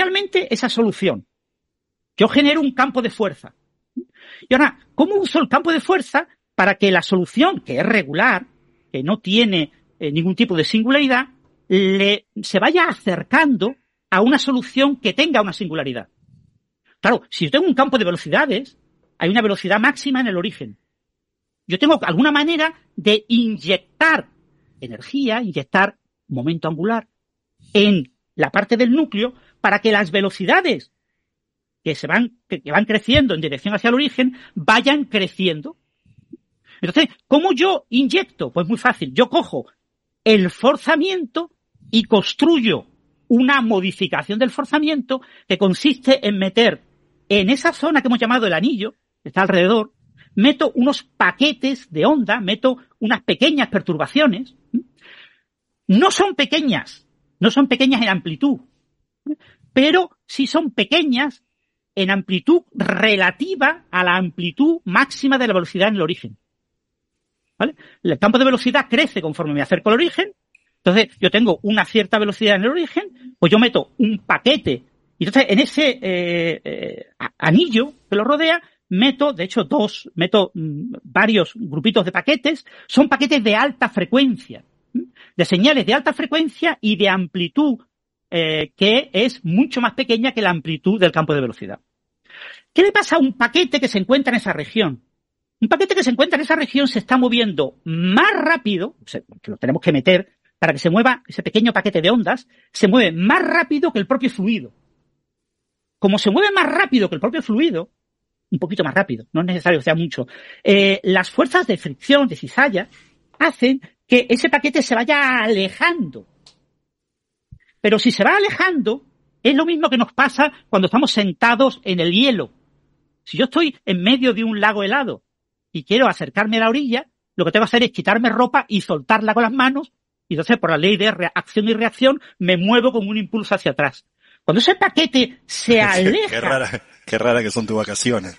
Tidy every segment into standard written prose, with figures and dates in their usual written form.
inicialmente esa solución. Yo genero un campo de fuerza. Y ahora, ¿cómo uso el campo de fuerza para que la solución, que es regular, que no tiene ningún tipo de singularidad, se vaya acercando a una solución que tenga una singularidad? Claro, si yo tengo un campo de velocidades, hay una velocidad máxima en el origen. Yo tengo alguna manera de inyectar energía, inyectar momento angular en la parte del núcleo para que las velocidades que van creciendo en dirección hacia el origen vayan creciendo. Entonces, ¿cómo yo inyecto? Pues muy fácil. Yo cojo el forzamiento y construyo una modificación del forzamiento que consiste en meter en esa zona que hemos llamado el anillo, que está alrededor, meto unos paquetes de onda, meto unas pequeñas perturbaciones. No son pequeñas en amplitud, pero sí son pequeñas en amplitud relativa a la amplitud máxima de la velocidad en el origen. ¿Vale? El campo de velocidad crece conforme me acerco al origen. Entonces, yo tengo una cierta velocidad en el origen, pues yo meto un paquete. Y entonces, en ese anillo que lo rodea, meto varios grupitos de paquetes. Son paquetes de alta frecuencia, de señales de alta frecuencia y de amplitud que es mucho más pequeña que la amplitud del campo de velocidad. ¿Qué le pasa a un paquete que se encuentra en esa región? Un paquete que se encuentra en esa región se está moviendo más rápido, que lo tenemos que meter para que se mueva ese pequeño paquete de ondas, se mueve más rápido que el propio fluido. Como se mueve más rápido que el propio fluido, un poquito más rápido, no es necesario que sea mucho, las fuerzas de fricción, de cizalla, hacen que ese paquete se vaya alejando. Pero si se va alejando, es lo mismo que nos pasa cuando estamos sentados en el hielo. Si yo estoy en medio de un lago helado y quiero acercarme a la orilla, lo que tengo que hacer es quitarme ropa y soltarla con las manos, y entonces por la ley de acción y reacción me muevo con un impulso hacia atrás. Cuando ese paquete se aleja... Qué rara que son tus vacaciones.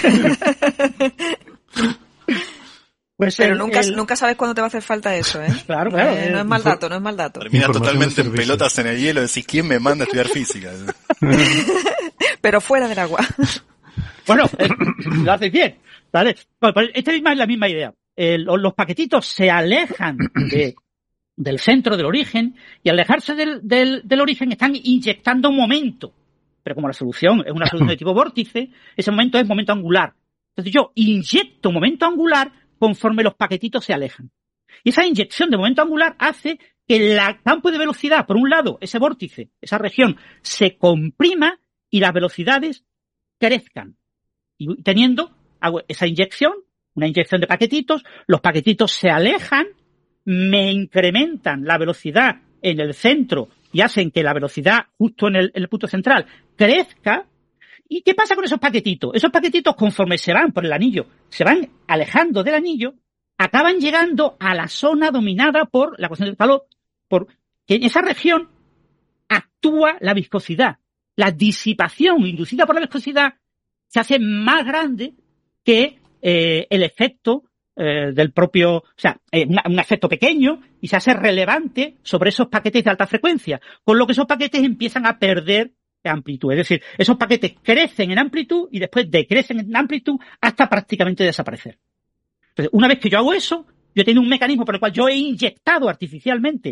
Pues pero nunca sabes cuándo te va a hacer falta eso, ¿eh? Claro. No es mal dato. Terminas totalmente en pelotas en el hielo y decís, ¿quién me manda a estudiar física? Pero fuera del agua. Bueno, lo haces bien, ¿vale? Bueno, pues esta misma es la misma idea. Los paquetitos se alejan del centro del origen y al alejarse del origen están inyectando momento. Pero como la solución es una solución de tipo vórtice, ese momento es momento angular. Entonces yo inyecto momento angular conforme los paquetitos se alejan. Y esa inyección de momento angular hace que el campo de velocidad, por un lado, ese vórtice, esa región, se comprima y las velocidades crezcan. Y hago esa inyección, una inyección de paquetitos, los paquetitos se alejan, me incrementan la velocidad en el centro y hacen que la velocidad justo en el punto central crezca. ¿Y qué pasa con esos paquetitos? Esos paquetitos, conforme se van por el anillo, se van alejando del anillo, acaban llegando a la zona dominada por la cuestión del calor, porque en esa región actúa la viscosidad. La disipación inducida por la viscosidad se hace más grande que el efecto del propio, o sea, un efecto pequeño, y se hace relevante sobre esos paquetes de alta frecuencia, con lo que esos paquetes empiezan a perder amplitud. Es decir, esos paquetes crecen en amplitud y después decrecen en amplitud hasta prácticamente desaparecer. Entonces, una vez que yo hago eso, yo tengo un mecanismo por el cual yo he inyectado artificialmente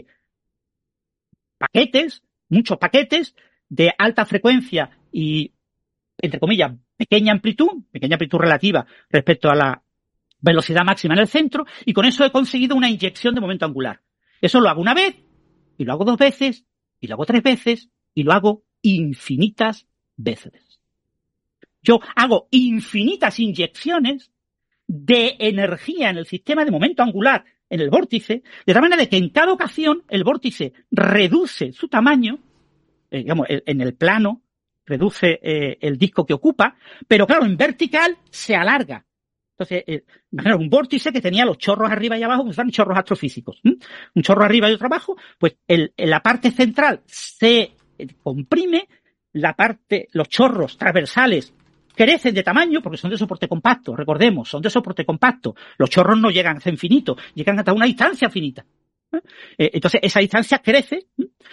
muchos paquetes de alta frecuencia y, entre comillas, pequeña amplitud relativa respecto a la velocidad máxima en el centro, y con eso he conseguido una inyección de momento angular. Eso lo hago una vez, y lo hago 2 veces, y lo hago 3 veces, y lo hago infinitas veces. Yo hago infinitas inyecciones de energía en el sistema de momento angular en el vórtice, de tal manera que en cada ocasión el vórtice reduce su tamaño, en el plano, reduce el disco que ocupa, pero claro, en vertical se alarga. Entonces, imaginaos un vórtice que tenía los chorros arriba y abajo, pues son chorros astrofísicos. Un chorro arriba y otro abajo, pues la parte central se comprime, los chorros transversales crecen de tamaño porque son de soporte compacto, recordemos, son de soporte compacto. Los chorros no llegan hasta infinito, llegan hasta una distancia finita. Entonces, esa distancia crece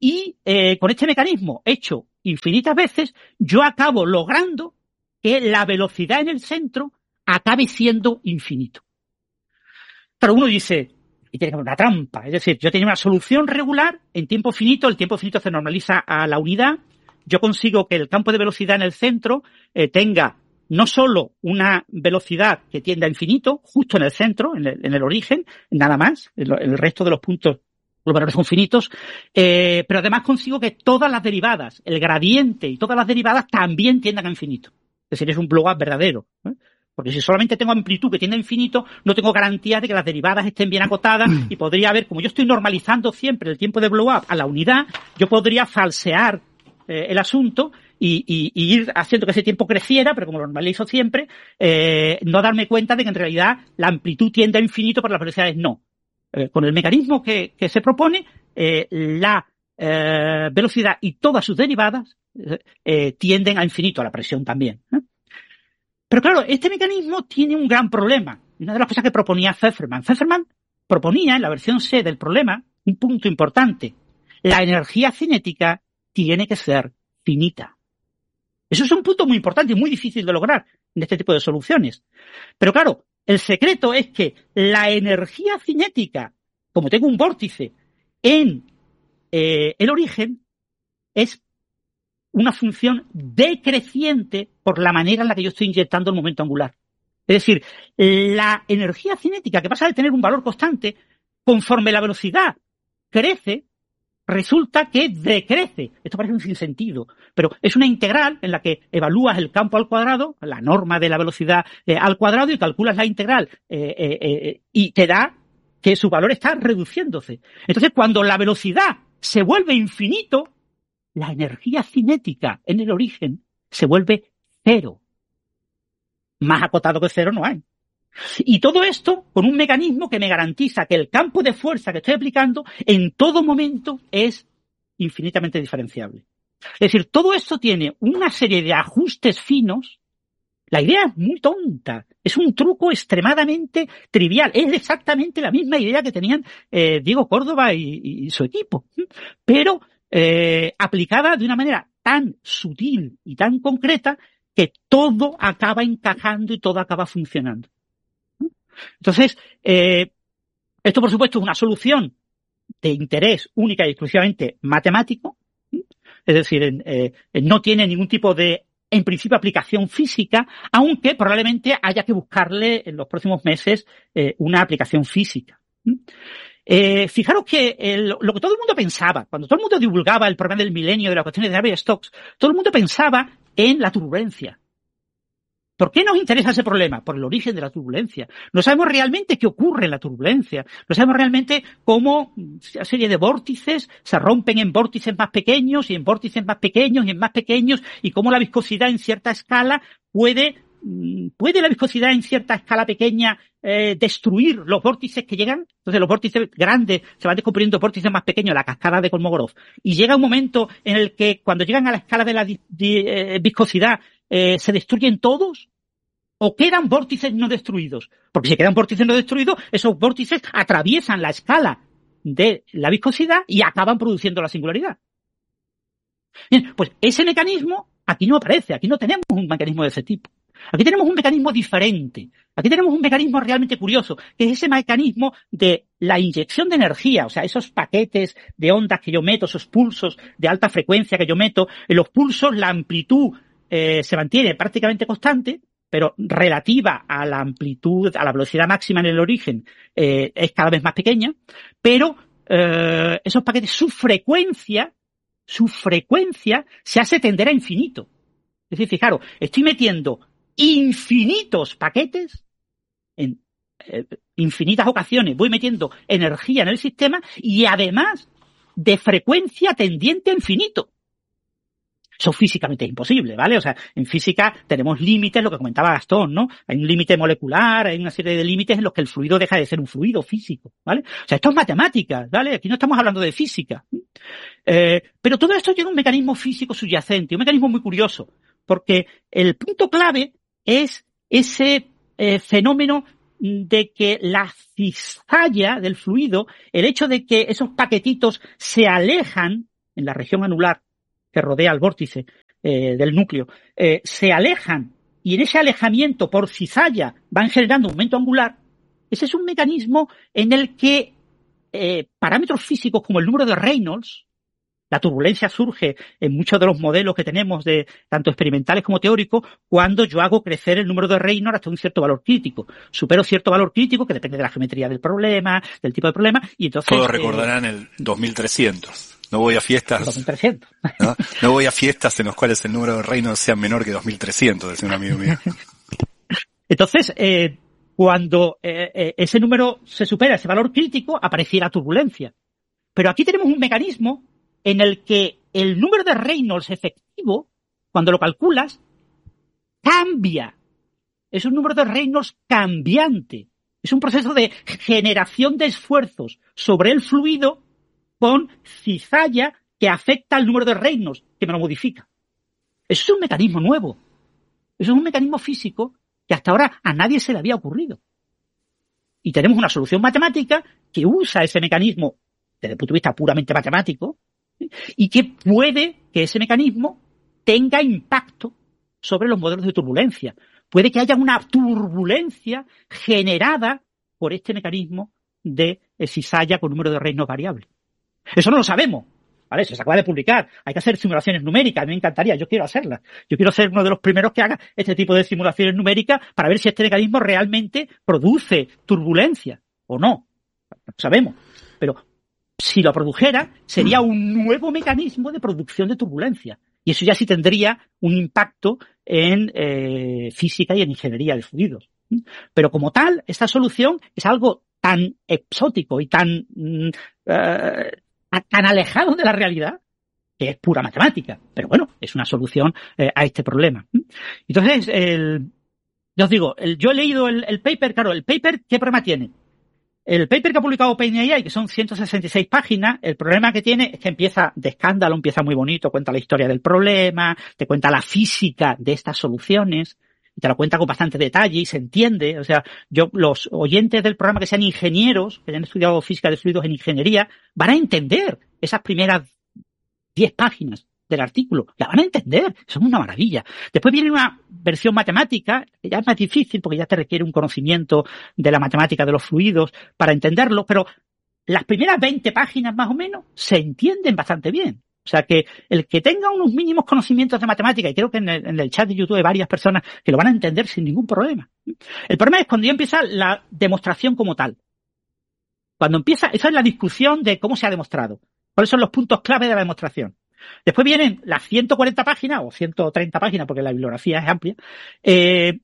y con este mecanismo hecho infinitas veces, yo acabo logrando que la velocidad en el centro acabe siendo infinito. Pero uno dice, y tiene que haber una trampa, es decir, yo tenía una solución regular en tiempo finito, el tiempo finito se normaliza a la unidad, yo consigo que el campo de velocidad en el centro tenga no solo una velocidad que tienda a infinito, justo en el centro, en el origen, nada más, en el resto de los puntos los valores son finitos, pero además consigo que todas las derivadas, el gradiente y todas las derivadas también tiendan a infinito. Es decir, es un blow-up verdadero, ¿eh? Porque si solamente tengo amplitud que tiende a infinito, no tengo garantía de que las derivadas estén bien acotadas y podría haber, como yo estoy normalizando siempre el tiempo de blow-up a la unidad, yo podría falsear el asunto y ir haciendo que ese tiempo creciera, pero como lo normalizo siempre, no darme cuenta de que en realidad la amplitud tiende a infinito, pero las velocidades no. Con el mecanismo que se propone, la velocidad y todas sus derivadas tienden a infinito, a la presión también. Pero claro, este mecanismo tiene un gran problema. Una de las cosas que proponía Pfefferman. Pfefferman proponía en la versión C del problema un punto importante. La energía cinética tiene que ser finita. Eso es un punto muy importante y muy difícil de lograr en este tipo de soluciones. Pero claro, el secreto es que la energía cinética, como tengo un vórtice en el origen, es una función decreciente por la manera en la que yo estoy inyectando el momento angular. Es decir, la energía cinética, que pasa de tener un valor constante, conforme la velocidad crece, resulta que decrece. Esto parece un sinsentido, pero es una integral en la que evalúas el campo al cuadrado, la norma de la velocidad al cuadrado, y calculas la integral y te da que su valor está reduciéndose. Entonces, cuando la velocidad se vuelve infinito, la energía cinética en el origen se vuelve cero. Más acotado que cero no hay. Y todo esto con un mecanismo que me garantiza que el campo de fuerza que estoy aplicando en todo momento es infinitamente diferenciable. Es decir, todo esto tiene una serie de ajustes finos. La idea es muy tonta. Es un truco extremadamente trivial. Es exactamente la misma idea que tenían Diego Córdoba y su equipo. Pero aplicada de una manera tan sutil y tan concreta que todo acaba encajando y todo acaba funcionando. Entonces, esto por supuesto es una solución de interés única y exclusivamente matemático, es decir, no tiene ningún tipo de, en principio, aplicación física, aunque probablemente haya que buscarle en los próximos meses una aplicación física. Fijaros que lo que todo el mundo pensaba, cuando todo el mundo divulgaba el problema del milenio de las cuestiones de Navier-Stokes, todo el mundo pensaba en la turbulencia. ¿Por qué nos interesa ese problema? Por el origen de la turbulencia. No sabemos realmente qué ocurre en la turbulencia. No sabemos realmente cómo una serie de vórtices se rompen en vórtices más pequeños y en vórtices más pequeños y en más pequeños, y cómo la viscosidad en cierta escala puede la viscosidad en cierta escala pequeña destruir los vórtices que llegan. Entonces los vórtices grandes se van descubriendo vórtices más pequeños, la cascada de Kolmogorov. Y llega un momento en el que cuando llegan a la escala de la viscosidad se destruyen todos. ¿O quedan vórtices no destruidos? Porque si quedan vórtices no destruidos, esos vórtices atraviesan la escala de la viscosidad y acaban produciendo la singularidad. Bien, pues ese mecanismo aquí no aparece, aquí no tenemos un mecanismo de ese tipo. Aquí tenemos un mecanismo diferente. Aquí tenemos un mecanismo realmente curioso, que es ese mecanismo de la inyección de energía, o sea, esos paquetes de ondas que yo meto, esos pulsos de alta frecuencia que yo meto. En los pulsos la amplitud se mantiene prácticamente constante, pero relativa a la amplitud, a la velocidad máxima en el origen, es cada vez más pequeña, pero esos paquetes, su frecuencia se hace tender a infinito. Es decir, fijaros, estoy metiendo infinitos paquetes, en infinitas ocasiones voy metiendo energía en el sistema y además de frecuencia tendiente a infinito. Eso físicamente es imposible, ¿vale? O sea, en física tenemos límites, lo que comentaba Gastón, ¿no? Hay un límite molecular, hay una serie de límites en los que el fluido deja de ser un fluido físico, ¿vale? O sea, esto es matemáticas, ¿vale? Aquí no estamos hablando de física. Pero todo esto tiene un mecanismo físico subyacente, un mecanismo muy curioso, porque el punto clave es ese fenómeno de que la cizalla del fluido, el hecho de que esos paquetitos se alejan en la región anular que rodea el vórtice del núcleo, se alejan y en ese alejamiento por cizalla van generando un momento angular, ese es un mecanismo en el que parámetros físicos como el número de Reynolds, la turbulencia surge en muchos de los modelos que tenemos, de tanto experimentales como teóricos, cuando yo hago crecer el número de Reynolds hasta un cierto valor crítico. Supero cierto valor crítico, que depende de la geometría del problema, del tipo de problema, y entonces... Todos recordarán el 2300. No voy a fiestas... 2300. No voy a fiestas en las cuales el número de Reynolds sea menor que 2300, decía un amigo mío. Entonces, cuando ese número se supera, ese valor crítico, aparece la turbulencia. Pero aquí tenemos un mecanismo en el que el número de Reynolds efectivo, cuando lo calculas, cambia. Es un número de Reynolds cambiante. Es un proceso de generación de esfuerzos sobre el fluido con cizalla que afecta al número de Reynolds, que me lo modifica. Eso es un mecanismo nuevo. Eso es un mecanismo físico que hasta ahora a nadie se le había ocurrido. Y tenemos una solución matemática que usa ese mecanismo desde el punto de vista puramente matemático, y que puede que ese mecanismo tenga impacto sobre los modelos de turbulencia. Puede que haya una turbulencia generada por este mecanismo de cizalla con número de Reynolds variable. Eso no lo sabemos, ¿vale? Eso se acaba de publicar. Hay que hacer simulaciones numéricas. A mí me encantaría, yo quiero hacerlas. Yo quiero ser uno de los primeros que haga este tipo de simulaciones numéricas para ver si este mecanismo realmente produce turbulencia o no. No lo sabemos. Pero si lo produjera, sería un nuevo mecanismo de producción de turbulencia. Y eso ya sí tendría un impacto en física y en ingeniería de fluidos. Pero como tal, esta solución es algo tan exótico y tan alejado de la realidad que es pura matemática. Pero bueno, es una solución a este problema. Entonces, yo os digo, yo he leído el paper. Claro, el paper, ¿qué problema tiene? El paper que ha publicado OpenAI, que son 166 páginas, el problema que tiene es que empieza de escándalo, empieza muy bonito, cuenta la historia del problema, te cuenta la física de estas soluciones, y te lo cuenta con bastante detalle y se entiende. O sea, los oyentes del programa que sean ingenieros, que hayan estudiado física de fluidos en ingeniería, van a entender esas primeras 10 páginas del artículo, la van a entender, son una maravilla. Después viene una versión matemática, que ya es más difícil porque ya te requiere un conocimiento de la matemática de los fluidos para entenderlo, pero las primeras 20 páginas más o menos se entienden bastante bien. O sea que el que tenga unos mínimos conocimientos de matemática, y creo que en el chat de YouTube hay varias personas que lo van a entender sin ningún problema. El problema es cuando ya empieza la demostración como tal. Cuando empieza, esa es la discusión de cómo se ha demostrado. ¿Cuáles son los puntos clave de la demostración? Después vienen las 140 páginas, o 130 páginas, porque la bibliografía es amplia. En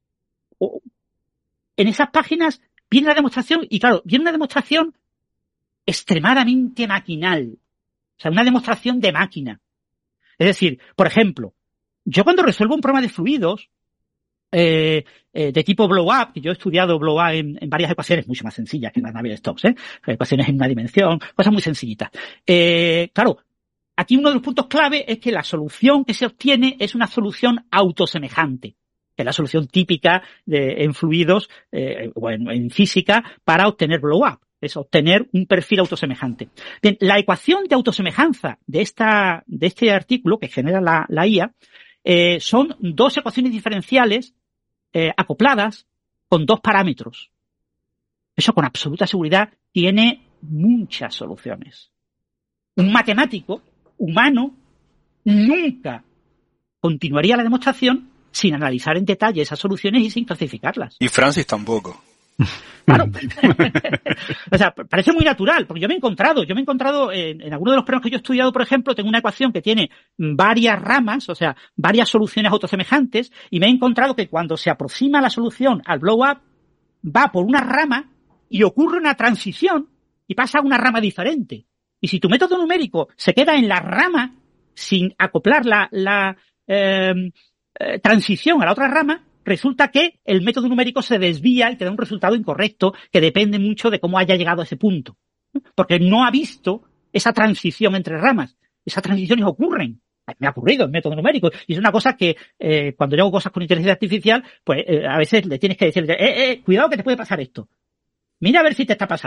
esas páginas viene la demostración, y claro, viene una demostración extremadamente maquinal. O sea, una demostración de máquina. Es decir, por ejemplo, yo cuando resuelvo un problema de fluidos, de tipo blow-up, que yo he estudiado blow-up en varias ecuaciones mucho más sencillas que en las Navier-Stokes, ecuaciones en una dimensión, cosas muy sencillitas. Claro, aquí uno de los puntos clave es que la solución que se obtiene es una solución autosemejante, que es la solución típica en fluidos o en física para obtener blow-up, es obtener un perfil autosemejante. Bien, la ecuación de autosemejanza de este artículo que genera la IA son dos ecuaciones diferenciales acopladas con dos parámetros. Eso con absoluta seguridad tiene muchas soluciones. Un matemático humano nunca continuaría la demostración sin analizar en detalle esas soluciones y sin clasificarlas. Y Francis tampoco. Claro. O sea, parece muy natural, porque yo me he encontrado en algunos de los problemas que yo he estudiado, por ejemplo, tengo una ecuación que tiene varias ramas, o sea, varias soluciones autosemejantes, y me he encontrado que cuando se aproxima la solución al blow-up, va por una rama y ocurre una transición y pasa a una rama diferente. Y si tu método numérico se queda en la rama sin acoplar la transición a la otra rama, resulta que el método numérico se desvía y te da un resultado incorrecto que depende mucho de cómo haya llegado a ese punto. Porque no ha visto esa transición entre ramas. Esas transiciones ocurren. Me ha ocurrido en método numérico. Y es una cosa que cuando yo hago cosas con inteligencia artificial, pues a veces le tienes que decir, cuidado que te puede pasar esto. Mira a ver si te está pasando.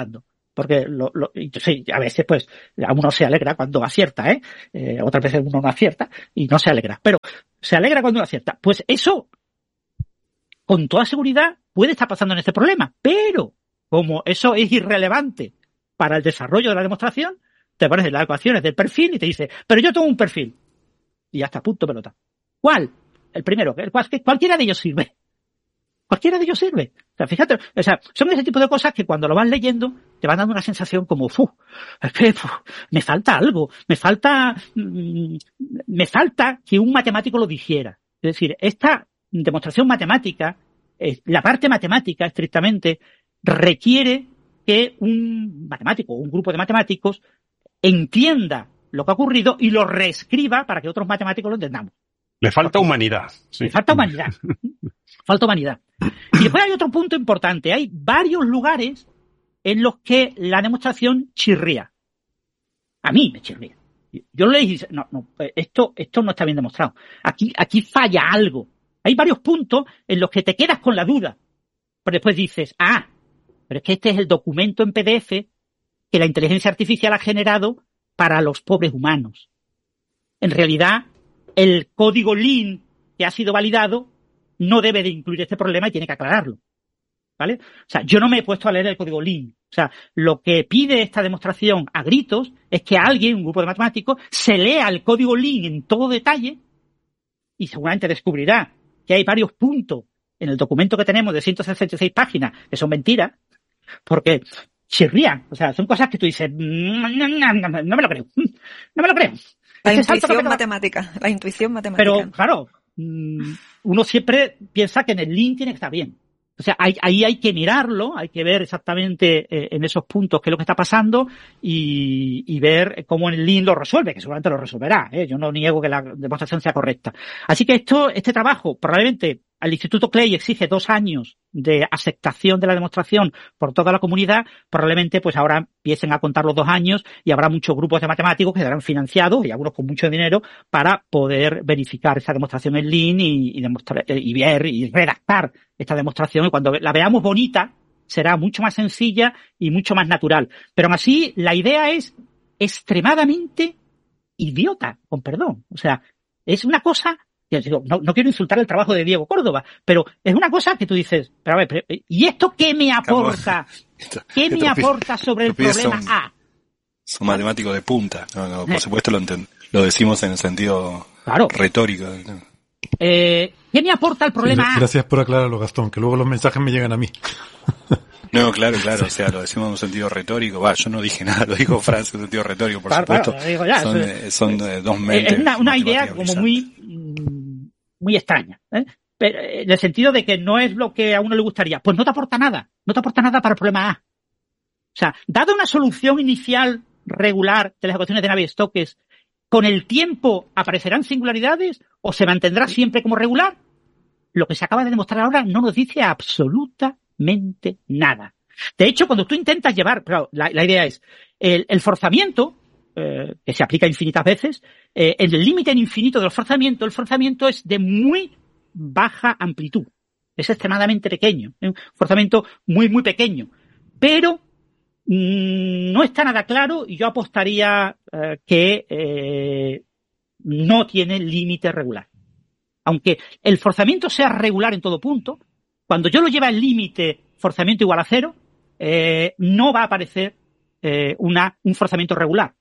Porque sí, a veces pues a uno se alegra cuando acierta, otras veces uno no acierta y no se alegra, pero se alegra cuando acierta. Pues eso, con toda seguridad, puede estar pasando en este problema, pero como eso es irrelevante para el desarrollo de la demostración, te pones en las ecuaciones del perfil y te dice, pero yo tengo un perfil. Y ya está, punto pelota. ¿Cuál? El primero, cualquiera de ellos sirve. Cualquiera de ellos sirve. O sea, fíjate, son ese tipo de cosas que cuando lo vas leyendo te van dando una sensación como, es que me falta algo, me falta que un matemático lo dijera. Es decir, esta demostración matemática, la parte matemática estrictamente, requiere que un matemático o un grupo de matemáticos entienda lo que ha ocurrido y lo reescriba para que otros matemáticos lo entendamos. Le falta humanidad. Sí. Le falta humanidad. Falta humanidad. Y después hay otro punto importante. Hay varios lugares en los que la demostración chirría. A mí me chirría. Yo lo leí y dije, no, esto no está bien demostrado. Aquí falla algo. Hay varios puntos en los que te quedas con la duda. Pero después dices, pero es que este es el documento en PDF que la inteligencia artificial ha generado para los pobres humanos. En realidad, el código Lean que ha sido validado no debe de incluir este problema y tiene que aclararlo. ¿Vale? O sea, yo no me he puesto a leer el código Lean. O sea, lo que pide esta demostración a gritos es que alguien, un grupo de matemáticos, se lea el código Lean en todo detalle y seguramente descubrirá que hay varios puntos en el documento que tenemos de 166 páginas que son mentiras, porque chirrían. O sea, son cosas que tú dices, no me lo creo. No me lo creo. La intuición matemática. Pero, claro, uno siempre piensa que en el Lean tiene que estar bien. O sea, ahí hay que mirarlo, hay que ver exactamente en esos puntos qué es lo que está pasando y ver cómo el Lean lo resuelve, que seguramente lo resolverá. Yo no niego que la demostración sea correcta. Así que este trabajo, probablemente al Instituto Clay exige 2 años de aceptación de la demostración por toda la comunidad, probablemente pues ahora empiecen a contar los 2 años y habrá muchos grupos de matemáticos que serán financiados y algunos con mucho dinero para poder verificar esa demostración en Lean y demostrar y ver y redactar esta demostración, y cuando la veamos bonita será mucho más sencilla y mucho más natural. Pero aún así la idea es extremadamente idiota, con perdón. O sea, es una cosa. No quiero insultar el trabajo de Diego Córdoba, pero es una cosa que tú dices, pero a ver, ¿y esto qué me aporta? ¿Qué me aporta sobre el problema A? Son matemáticos de punta. No, por supuesto lo decimos en el sentido retórico. ¿Qué me aporta el problema A? Gracias por aclararlo, Gastón, que luego los mensajes me llegan a mí. No, claro, o sea, lo decimos en un sentido retórico. Yo no dije nada, lo dijo Franz en un sentido retórico, por supuesto. Son dos mentes. Es una idea como muy extraña, pero en el sentido de que no es lo que a uno le gustaría. Pues no te aporta nada para el problema A. O sea, dada una solución inicial regular de las ecuaciones de Navier-Stokes, ¿con el tiempo aparecerán singularidades o se mantendrá siempre como regular? Lo que se acaba de demostrar ahora no nos dice absolutamente nada. De hecho, cuando tú intentas llevar, claro, la idea es el forzamiento, que se aplica infinitas veces, el límite en infinito del forzamiento, el forzamiento es de muy baja amplitud. Es extremadamente pequeño, un forzamiento muy, muy pequeño. Pero no está nada claro y yo apostaría que no tiene límite regular. Aunque el forzamiento sea regular en todo punto, cuando yo lo lleve al límite forzamiento igual a 0, no va a aparecer un forzamiento regular,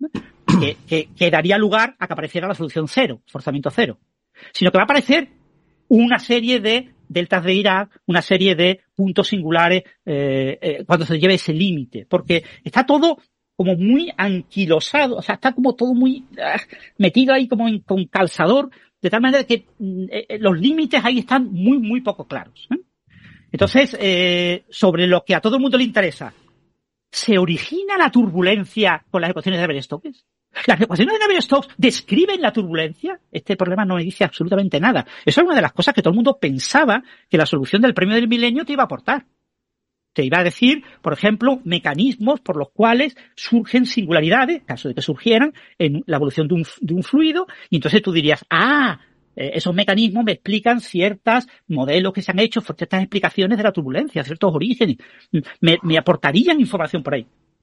que daría lugar a que apareciera la solución 0, forzamiento 0. Sino que va a aparecer una serie de deltas de Dirac, una serie de puntos singulares cuando se lleve ese límite. Porque está todo como muy anquilosado, o sea, está como todo muy metido ahí como con calzador, de tal manera que los límites ahí están muy, muy poco claros. Entonces, sobre lo que a todo el mundo le interesa, ¿se origina la turbulencia con las ecuaciones de Navier-Stokes? ¿Las ecuaciones de Navier-Stokes describen la turbulencia? Este problema no me dice absolutamente nada. Eso es una de las cosas que todo el mundo pensaba que la solución del premio del milenio te iba a aportar. Te iba a decir, por ejemplo, mecanismos por los cuales surgen singularidades, en caso de que surgieran, en la evolución de un fluido, y entonces tú dirías, esos mecanismos me explican ciertos modelos que se han hecho, ciertas explicaciones de la turbulencia, ciertos orígenes, me aportarían información por ahí.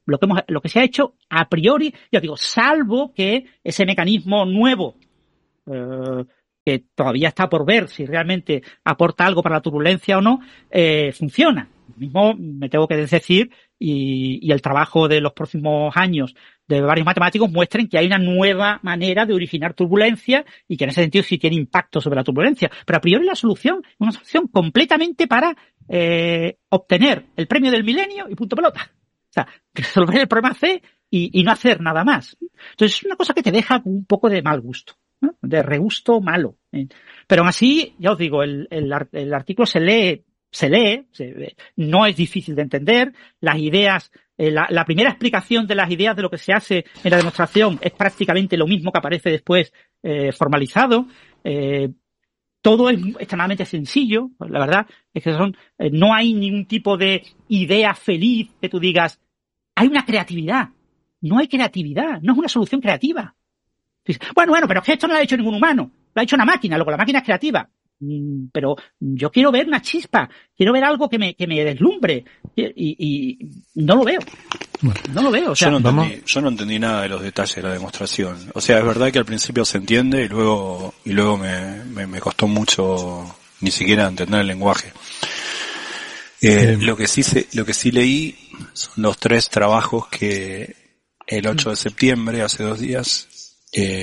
lo que se ha hecho a priori, ya digo, salvo que ese mecanismo nuevo, que todavía está por ver si realmente aporta algo para la turbulencia o no, funciona. Lo mismo me tengo que decir, y el trabajo de los próximos años de varios matemáticos muestren que hay una nueva manera de originar turbulencia y que en ese sentido sí tiene impacto sobre la turbulencia. Pero a priori la solución es una solución completamente para obtener el premio del milenio y punto pelota. O sea, resolver el problema C y no hacer nada más. Entonces es una cosa que te deja un poco de mal gusto, ¿no? De regusto malo. Pero aún así, ya os digo, el artículo se lee, no es difícil de entender, las ideas, la primera explicación de las ideas de lo que se hace en la demostración es prácticamente lo mismo que aparece después formalizado. Todo es extremadamente sencillo, la verdad es que no hay ningún tipo de idea feliz que tú digas, hay una creatividad. No hay creatividad, no es una solución creativa. Bueno, pero es que esto no lo ha hecho ningún humano, lo ha hecho una máquina, luego la máquina es creativa. Pero yo quiero ver una chispa, quiero ver algo que me deslumbre y no lo veo. No lo veo. O sea, yo no entendí nada de los detalles de la demostración. O sea, es verdad que al principio se entiende y luego me costó mucho ni siquiera entender el lenguaje. Lo que sí leí son los 3 trabajos que el 8 de septiembre, hace 2 días,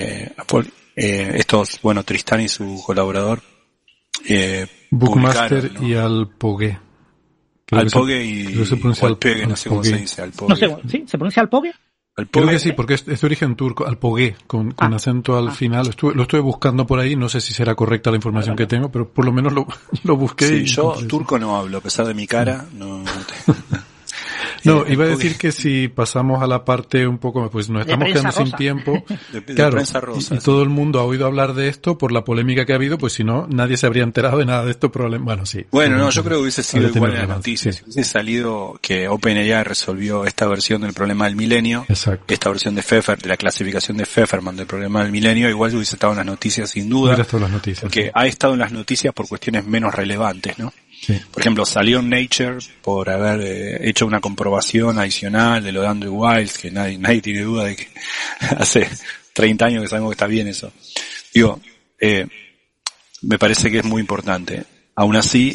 Tristán y su colaborador, Bookmaster, ¿no? Y Alpogue. Alpogue y Alpegue, no sé cómo se dice. Alpogue. No sé, ¿sí? ¿Se pronuncia Alpogue? Creo que sí, porque es de origen turco, Alpogue, con acento al final. Lo estuve buscando por ahí, no sé si será correcta la información que tengo, pero por lo menos lo busqué. Sí, yo turco no hablo, a pesar de mi cara, no. No, iba a decir que si pasamos a la parte un poco, pues nos estamos quedando sin tiempo. Claro, y todo el mundo ha oído hablar de esto por la polémica que ha habido, pues si no, nadie se habría enterado de nada de esto. Bueno, sí. Bueno, no, yo creo que hubiese sido igual en la noticia. Si hubiese salido que OpenAI resolvió esta versión del problema del milenio, exacto, esta versión de Pfeffer, de la clasificación de Pfefferman del problema del milenio, igual hubiese estado en las noticias sin duda. Hubiera estado en las noticias. Porque ha estado en las noticias por cuestiones menos relevantes, ¿no? Sí. Por ejemplo, salió en Nature por haber hecho una comprobación adicional de lo de Andrew Wiles, que nadie tiene duda de que hace 30 años que sabemos que está bien eso. Digo, me parece que es muy importante. Aún así,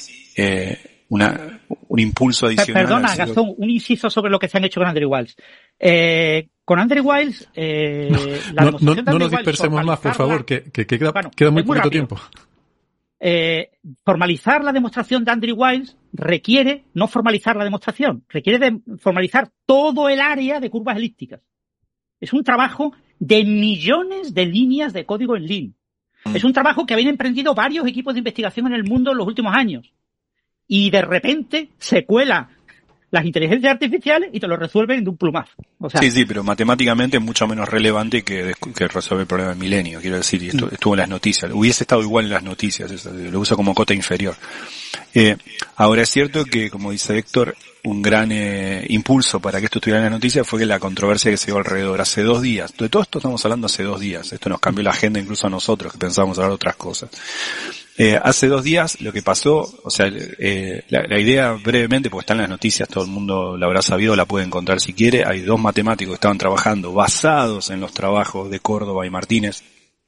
un impulso adicional. Perdona, Gastón, un inciso sobre lo que se han hecho con Andrew Wiles. Con Andrew Wiles, no nos dispersemos más, por favor, que queda muy poquito tiempo. Formalizar la demostración de Andrew Wiles requiere no formalizar la demostración, requiere formalizar todo el área de curvas elípticas. Es un trabajo de millones de líneas de código en Lean. Es un trabajo que habían emprendido varios equipos de investigación en el mundo en los últimos años. Y de repente se cuela las inteligencias artificiales y te lo resuelven de un plumazo. O sea, sí, pero matemáticamente es mucho menos relevante que resolver el problema del milenio. Quiero decir, y esto estuvo en las noticias. Hubiese estado igual en las noticias, eso, lo uso como cota inferior. Ahora es cierto que, como dice Héctor, un gran impulso para que esto estuviera en las noticias fue que la controversia que se dio alrededor hace 2 días. De todo esto estamos hablando hace 2 días. Esto nos cambió la agenda incluso a nosotros, que pensábamos hablar de otras cosas. Hace 2 días lo que pasó, o sea, la idea brevemente, porque está en las noticias, todo el mundo la habrá sabido, la puede encontrar si quiere. Hay 2 matemáticos que estaban trabajando basados en los trabajos de Córdoba y Martínez,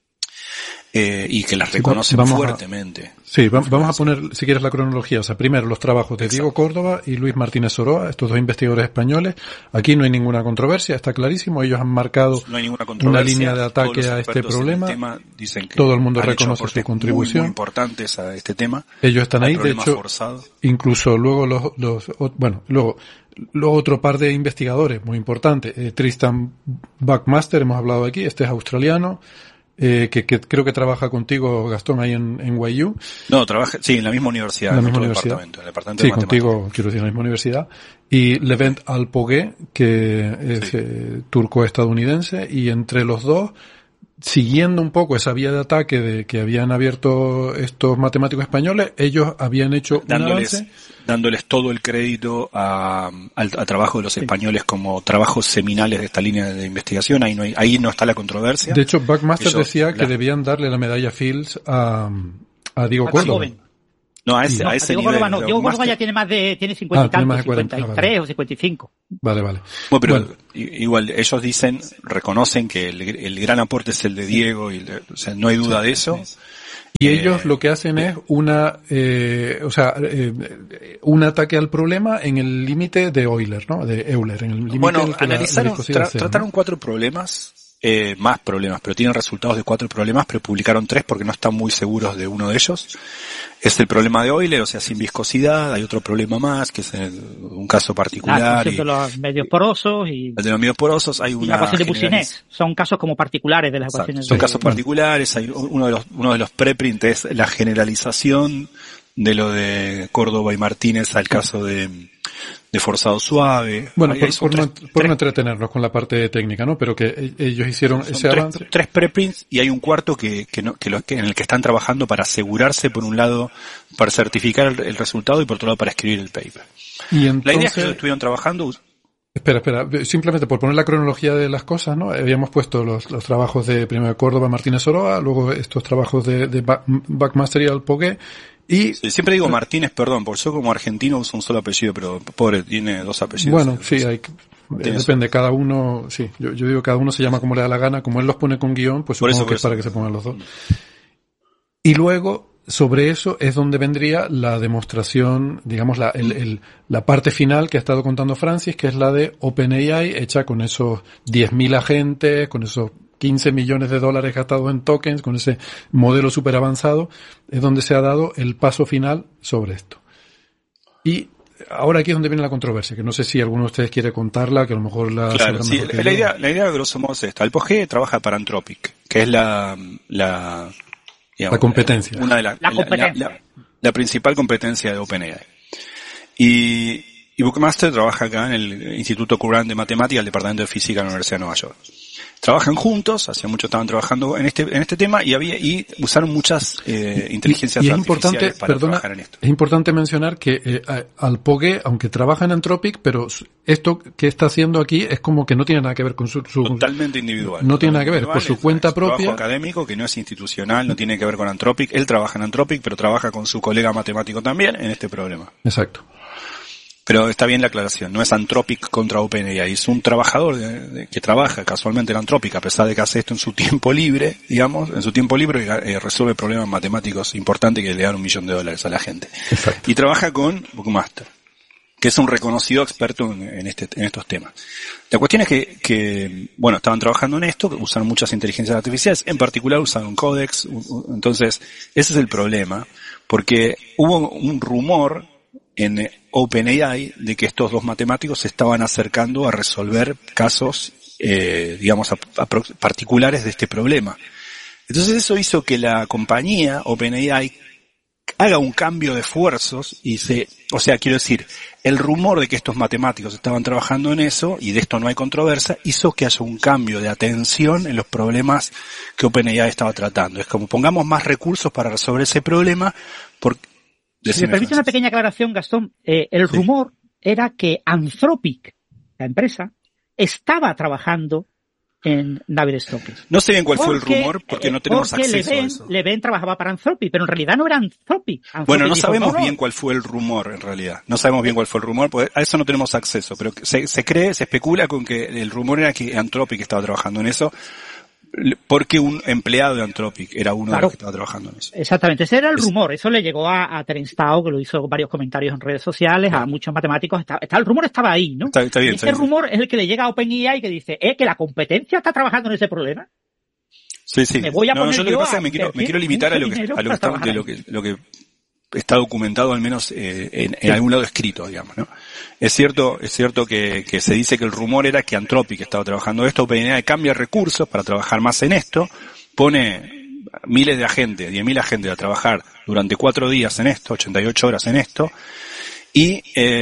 y que las reconocen fuertemente. Vamos a poner, si quieres, la cronología. O sea, primero los trabajos de Diego Córdoba y Luis Martínez Soroa, estos 2 investigadores españoles. Aquí no hay ninguna controversia, está clarísimo. Ellos han marcado una línea de ataque a este problema. Dicen que todo el mundo reconoce su contribución. Muy importantes a este tema. Ellos están ahí, de hecho, incluso luego luego otro par de investigadores muy importantes. Tristan Buckmaster, hemos hablado aquí, este es australiano. Que creo que trabaja contigo, Gastón, ahí en NYU. No, trabaja, sí, en la misma universidad. En la misma universidad. En el departamento sí, de matemáticas. Contigo, quiero decir, en la misma universidad. Y Levent Alpogue, que es turco-estadounidense, y entre los dos, siguiendo un poco esa vía de ataque de que habían abierto estos matemáticos españoles, ellos habían hecho dándoles todo el crédito a trabajo de los españoles como trabajos seminales de esta línea de investigación. Ahí no está la controversia. De hecho, Buckmaster decía que debían darle la medalla Fields a Diego Córdoba. No, a ese Diego nivel. Córdoba no. Diego Córdoba ya tiene 50 y tantos, 53 o 55. Vale. Bueno, pero igual ellos reconocen que el gran aporte es el de Diego, o sea, no hay duda de eso. Y ellos lo que hacen es un ataque al problema en el límite de Euler, ¿no? De Euler, en el límite. Bueno, trataron 4 problemas. Más problemas, pero tienen resultados de 4 problemas, pero publicaron 3 porque no están muy seguros de uno de ellos. Es el problema de Euler, o sea, sin viscosidad. Hay otro problema más, que es un caso particular. De los medios porosos y... El de los medios porosos, hay una... La ecuación de Boussinet. Son casos como particulares de las ecuaciones. Son casos particulares. Hay uno de los preprints es la generalización de lo de Córdoba y Martínez al caso de forzado suave. Bueno, por no entretenernos con la parte técnica, ¿no? Pero que ellos hicieron ese avance. 3 preprints y hay un cuarto que en el que están trabajando para asegurarse, por un lado, para certificar el resultado y por otro lado para escribir el paper. Y entonces, la idea es que ellos estuvieron trabajando. Espera, simplemente por poner la cronología de las cosas, ¿no? Habíamos puesto los trabajos de primero de Córdoba, Martínez Oroa, luego estos trabajos de Buckmaster y Alpogué. Y siempre digo Martínez, perdón, porque yo como argentino uso un solo apellido, pero pobre, tiene 2 apellidos. Bueno, sí, depende, cada uno, sí, yo digo cada uno se llama como le da la gana, como él los pone con guión, pues supongo que es para que se pongan los 2. Y luego, sobre eso es donde vendría la demostración, digamos, la parte final que ha estado contando Francis, que es la de OpenAI, hecha con esos 10.000 agentes, con esos 15 millones de dólares gastados en tokens, con ese modelo súper avanzado, es donde se ha dado el paso final sobre esto. Y ahora aquí es donde viene la controversia, que no sé si alguno de ustedes quiere contarla, que a lo mejor la... Claro, sí, la idea grosso modo es esta. Alpogué trabaja para Anthropic, que es la competencia. Una de la principal competencia de OpenAI. Y Buckmaster trabaja acá en el Instituto Curran de Matemática, el Departamento de Física de la Universidad de Nueva York. Trabajan juntos, hacía mucho estaban trabajando en este tema y usaron muchas inteligencias artificiales para trabajar en esto. Es importante mencionar que Alpogué, aunque trabaja en Anthropic, pero esto que está haciendo aquí es como que no tiene nada que ver con su totalmente individual. No tiene nada que ver, por su cuenta propia. Es un trabajo académico que no es institucional, no tiene que ver con Anthropic. Él trabaja en Anthropic, pero trabaja con su colega matemático también en este problema. Exacto. Pero está bien la aclaración, no es Anthropic contra OpenAI, es un trabajador que trabaja casualmente en Anthropic, a pesar de que hace esto en su tiempo libre, digamos, resuelve problemas matemáticos importantes que le dan $1 millón a la gente. Exacto. Y trabaja con Buckmaster, que es un reconocido experto en estos temas. La cuestión es que estaban trabajando en esto, usaron muchas inteligencias artificiales, en particular usaron Codex, entonces ese es el problema, porque hubo un rumor en OpenAI de que estos 2 matemáticos se estaban acercando a resolver casos, particulares de este problema. Entonces eso hizo que la compañía OpenAI haga un cambio de esfuerzos el rumor de que estos matemáticos estaban trabajando en eso, y de esto no hay controversia, hizo que haya un cambio de atención en los problemas que OpenAI estaba tratando. Es como pongamos más recursos para resolver ese problema, Si me permite una pequeña aclaración, Gastón, el rumor era que Anthropic, la empresa, estaba trabajando en Navier-Stokes. No sé bien cuál fue el rumor, porque no tenemos acceso a eso. Levin trabajaba para Anthropic, pero en realidad no era Anthropic. Bueno, no sabemos bien cuál fue el rumor, en realidad. No sabemos bien cuál fue el rumor, porque a eso no tenemos acceso, pero se especula con que el rumor era que Anthropic estaba trabajando en eso, porque un empleado de Anthropic era uno de los que estaba trabajando en eso. Exactamente, ese era el rumor. Eso le llegó a Terence Tao, que lo hizo varios comentarios en redes sociales, a muchos matemáticos. El rumor estaba ahí, ¿no? Está bien, ese rumor es el que le llega a OpenAI, que dice, que la competencia está trabajando en ese problema. Sí. Me voy a poner yo lo que pasa es que me quiero limitar a lo que está documentado, al menos en algún lado escrito, digamos, ¿no? Es cierto que se dice que el rumor era que Anthropic estaba trabajando esto, OpenAI cambia recursos para trabajar más en esto, pone miles de agentes, 10.000 agentes a trabajar durante 4 días en esto, 88 horas en esto, y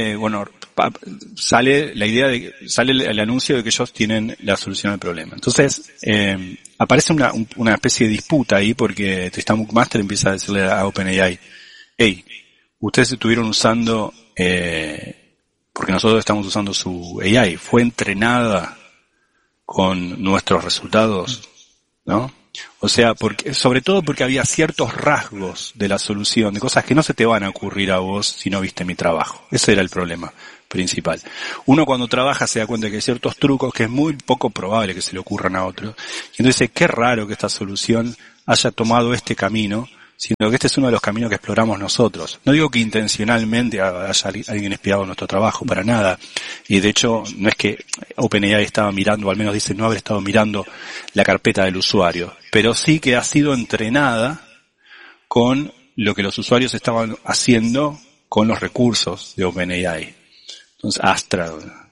sale el anuncio de que ellos tienen la solución al problema. Entonces, aparece una especie de disputa ahí, porque Tristan Buckmaster empieza a decirle a OpenAI, ustedes estuvieron usando, porque nosotros estamos usando su AI, fue entrenada con nuestros resultados, ¿no? O sea, sobre todo porque había ciertos rasgos de la solución, de cosas que no se te van a ocurrir a vos si no viste mi trabajo. Ese era el problema principal. Uno cuando trabaja se da cuenta que hay ciertos trucos que es muy poco probable que se le ocurran a otros. Y entonces dice, qué raro que esta solución haya tomado este camino, sino que este es uno de los caminos que exploramos nosotros. No digo que intencionalmente haya alguien espiado nuestro trabajo, para nada. Y de hecho, no es que OpenAI estaba mirando, o al menos dice no haber estado mirando la carpeta del usuario, pero sí que ha sido entrenada con lo que los usuarios estaban haciendo con los recursos de OpenAI. Entonces, Astra.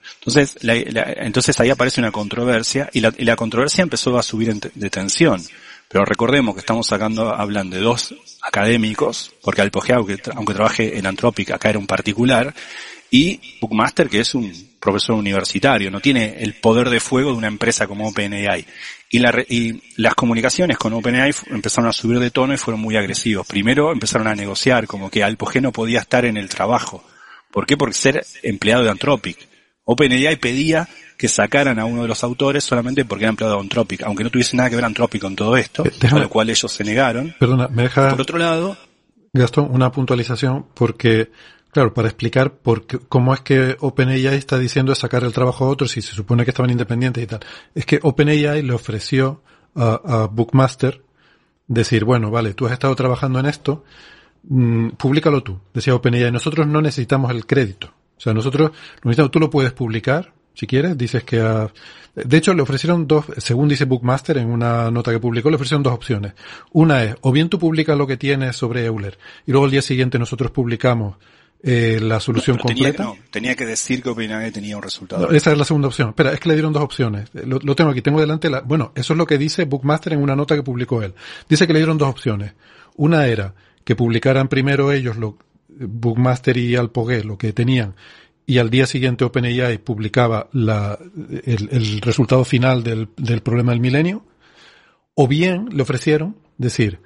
Entonces ahí aparece una controversia, y la controversia empezó a subir de tensión. Pero recordemos que estamos hablando de dos académicos, porque Alpogé, aunque trabaje en Anthropic, acá era un particular, y Buckmaster, que es un profesor universitario, no tiene el poder de fuego de una empresa como OpenAI. Y las comunicaciones con OpenAI empezaron a subir de tono y fueron muy agresivos. Primero empezaron a negociar, como que Alpogé no podía estar en el trabajo. ¿Por qué? Porque ser empleado de Anthropic. OpenAI pedía que sacaran a uno de los autores solamente porque era empleado de Anthropic, aunque no tuviese nada que ver Anthropic con todo esto, a lo cual ellos se negaron. Perdona, me deja, por otro lado, Gastón, una puntualización, porque, claro, para explicar cómo es que OpenAI está diciendo sacar el trabajo a otros si se supone que estaban independientes y tal. Es que OpenAI le ofreció a Buckmaster decir, bueno, vale, tú has estado trabajando en esto, públicalo tú. Decía OpenAI, nosotros no necesitamos el crédito. O sea, nosotros lo necesitamos, tú lo puedes publicar, si quieres, dices que de hecho le ofrecieron dos, según dice Buckmaster en una nota que publicó, le ofrecieron dos opciones. Una es, o bien tú publicas lo que tienes sobre Euler, y luego al día siguiente nosotros publicamos la solución completa. Tenía que decir que OpenAI tenía un resultado. No, esa es la segunda opción. Espera, es que le dieron dos opciones. Lo tengo aquí, tengo delante bueno, eso es lo que dice Buckmaster en una nota que publicó él. Dice que le dieron dos opciones. Una era que publicaran primero ellos Buckmaster y Alpogé lo que tenían, y al día siguiente OpenAI publicaba el resultado final del problema del milenio, o bien le ofrecieron decir,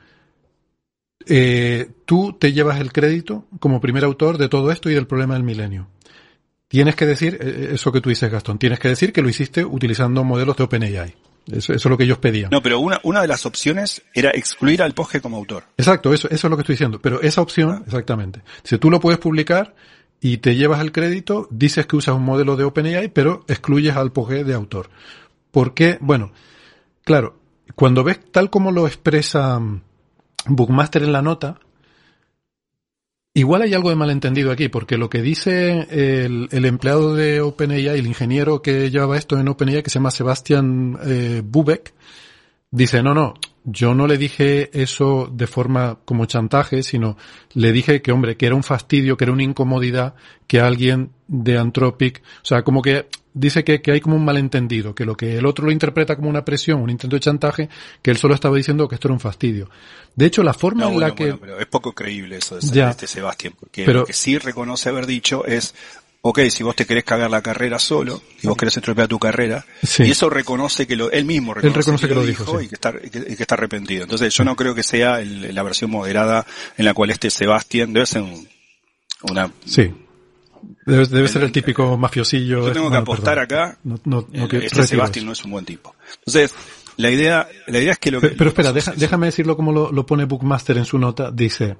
tú te llevas el crédito como primer autor de todo esto y del problema del milenio. Tienes que decir, eso que tú dices, Gastón, tienes que decir que lo hiciste utilizando modelos de OpenAI. Eso es lo que ellos pedían. No, pero una de las opciones era excluir al Alpogé como autor. Exacto, eso es lo que estoy diciendo. Pero esa opción, exactamente. Si tú lo puedes publicar y te llevas el crédito, dices que usas un modelo de OpenAI, pero excluyes al Alpogé de autor. ¿Por qué? Bueno, claro, cuando ves tal como lo expresa Buckmaster en la nota, igual hay algo de malentendido aquí, porque lo que dice el empleado de OpenAI, el ingeniero que llevaba esto en OpenAI, que se llama Sebastian Bubeck, dice, no, yo no le dije eso de forma como chantaje, sino le dije que, hombre, que era un fastidio, que era una incomodidad que alguien de Anthropic, o sea, como que dice que hay como un malentendido, que lo que el otro lo interpreta como una presión, un intento de chantaje, que él solo estaba diciendo que esto era un fastidio. De hecho, la forma en la que... pero es poco creíble eso de este Sebastián, porque lo que sí reconoce haber dicho es, ok, si vos te querés cagar la carrera solo, si vos querés estropear tu carrera, sí. Y eso reconoce que él mismo reconoce que lo dijo, sí. y que está arrepentido. Entonces yo no creo que sea la versión moderada en la cual este Sebastián debe ser una... Sí. Debe ser el típico mafiosillo. Yo tengo que apostar acá, este Sebastián no es un buen tipo. Entonces, la idea es que Pero espera, déjame decirlo como lo pone Buckmaster en su nota. Dice,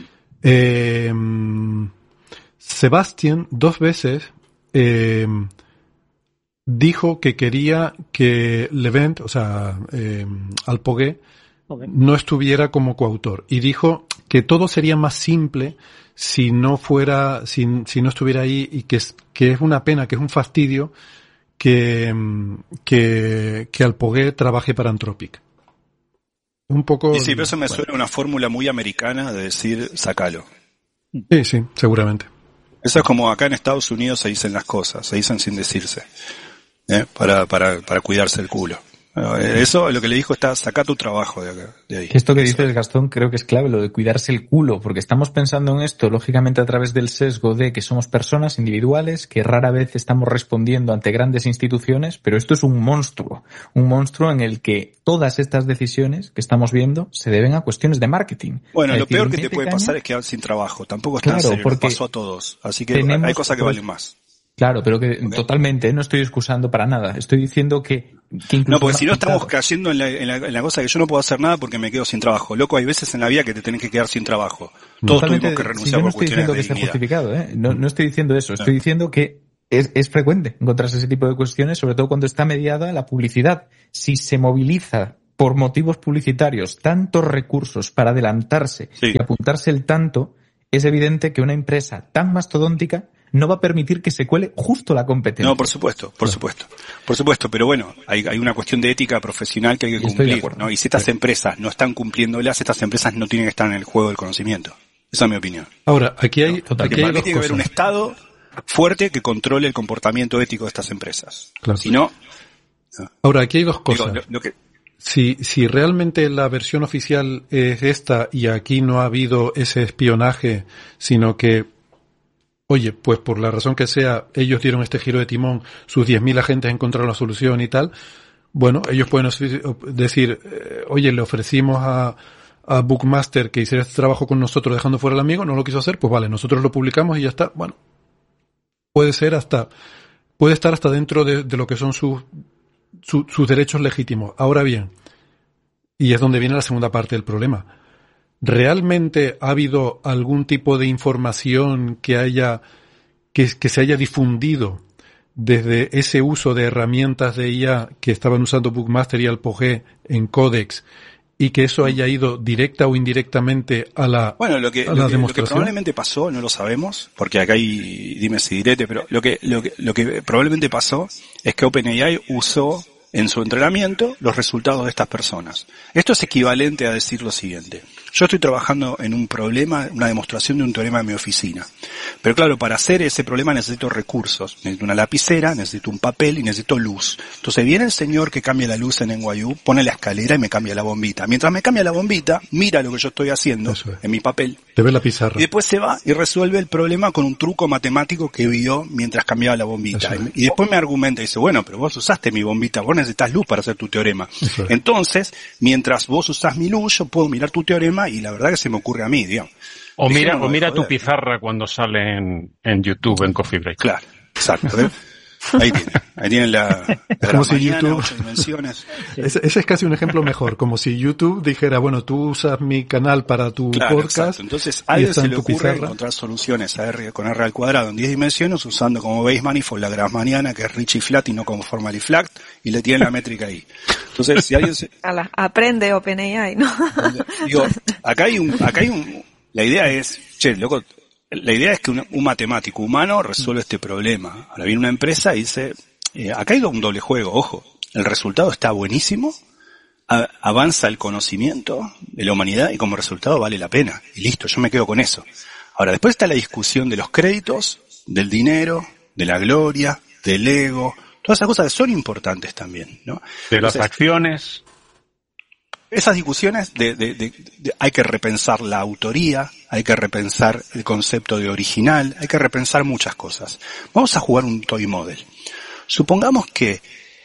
Sebastián 2 veces dijo que quería que Levent, o sea, Alpogé, no estuviera como coautor. Y dijo que todo sería más simple si no estuviera ahí, y que es una pena, que es un fastidio que Alpogé trabaje para Anthropic. Un poco... Y sí, pero eso me suena una fórmula muy americana de decir, sacalo. Sí, seguramente. Eso es como acá en Estados Unidos se dicen las cosas, se dicen sin decirse, para cuidarse el culo. Eso, lo que le dijo está, saca tu trabajo de ahí. Esto que dices, Gastón, creo que es clave, lo de cuidarse el culo, porque estamos pensando en esto, lógicamente, a través del sesgo de que somos personas individuales, que rara vez estamos respondiendo ante grandes instituciones, pero esto es un monstruo en el que todas estas decisiones que estamos viendo se deben a cuestiones de marketing. Bueno, lo peor que te puede pasar es quedar sin trabajo, tampoco es tan serio, porque pasó a todos, así que hay cosas que valen más. Claro, pero que totalmente, no estoy excusando para nada. Estoy diciendo que incluso... No, porque si no estamos cayendo en la cosa que yo no puedo hacer nada porque me quedo sin trabajo. Loco, hay veces en la vida que te tenés que quedar sin trabajo. Todos tuvimos que renunciar por cuestiones de dignidad. No estoy diciendo que esté justificado, No estoy diciendo eso. Estoy diciendo que es frecuente encontrarse ese tipo de cuestiones, sobre todo cuando está mediada la publicidad. Si se moviliza por motivos publicitarios tantos recursos para adelantarse y apuntarse el tanto, es evidente que una empresa tan mastodóntica no va a permitir que se cuele justo la competencia. No, por supuesto, pero bueno, hay una cuestión de ética profesional que hay que cumplir, ¿no? Y si estas empresas no están cumpliéndolas, estas empresas no tienen que estar en el juego del conocimiento. Esa es mi opinión. Ahora, aquí hay dos tiene que haber un Estado fuerte que controle el comportamiento ético de estas empresas. Claro. Si no... Ahora, aquí hay dos cosas. Lo que... Si realmente la versión oficial es esta y aquí no ha habido ese espionaje, sino que, oye, pues por la razón que sea, ellos dieron este giro de timón, sus 10.000 agentes encontraron la solución y tal, bueno, ellos pueden decir, oye, le ofrecimos a Bookmaster que hiciera este trabajo con nosotros dejando fuera al amigo, no lo quiso hacer, pues vale, nosotros lo publicamos y ya está. Bueno, puede estar hasta dentro de lo que son sus derechos legítimos. Ahora bien, y es donde viene la segunda parte del problema, ¿realmente ha habido algún tipo de información que se haya difundido desde ese uso de herramientas de IA que estaban usando Bookmaster y Alpogé en Codex y que eso haya ido directa o indirectamente a la demostración? Lo que probablemente pasó, no lo sabemos, porque acá hay dimes y diretes, pero lo que probablemente pasó es que OpenAI usó en su entrenamiento los resultados de estas personas. Esto es equivalente a decir lo siguiente. Yo estoy trabajando en un problema, una demostración de un teorema en mi oficina. Pero claro, para hacer ese problema necesito recursos. Necesito una lapicera, necesito un papel y necesito luz. Entonces viene el señor que cambia la luz en NYU, pone la escalera y me cambia la bombita. Mientras me cambia la bombita, mira lo que yo estoy haciendo en mi papel. Te ve la pizarra. Y después se va y resuelve el problema con un truco matemático que vio mientras cambiaba la bombita. Y después me argumenta y dice, bueno, pero vos usaste mi bombita, vos necesitas luz para hacer tu teorema. Entonces, mientras vos usás mi luz, yo puedo mirar tu teorema y la verdad que se me ocurre a mí, digamos. O mira tu pizarra cuando sale en YouTube, en Coffee Break. Claro, exacto. Ahí tienen la como si mañana, YouTube 8 dimensiones. Ese es casi un ejemplo mejor, como si YouTube dijera, bueno, tú usas mi canal para tu podcast. Exacto. Entonces a alguien se le ocurre encontrar soluciones con R al cuadrado en 10 dimensiones usando como base manifold la grassmanniana, que es rich y flat y no como formally flat, y le tienen la métrica ahí. Entonces si alguien aprende OpenAI, ¿no? Digo, acá hay un la idea es, loco, la idea es que un matemático humano resuelve este problema. Ahora viene una empresa y dice, acá hay un doble juego, ojo, el resultado está buenísimo, avanza el conocimiento de la humanidad y como resultado vale la pena. Y listo, yo me quedo con eso. Ahora, después está la discusión de los créditos, del dinero, de la gloria, del ego, todas esas cosas que son importantes también, ¿no? De las acciones. Esas discusiones hay que repensar la autoría, hay que repensar el concepto de original, hay que repensar muchas cosas. Vamos a jugar un toy model. Supongamos que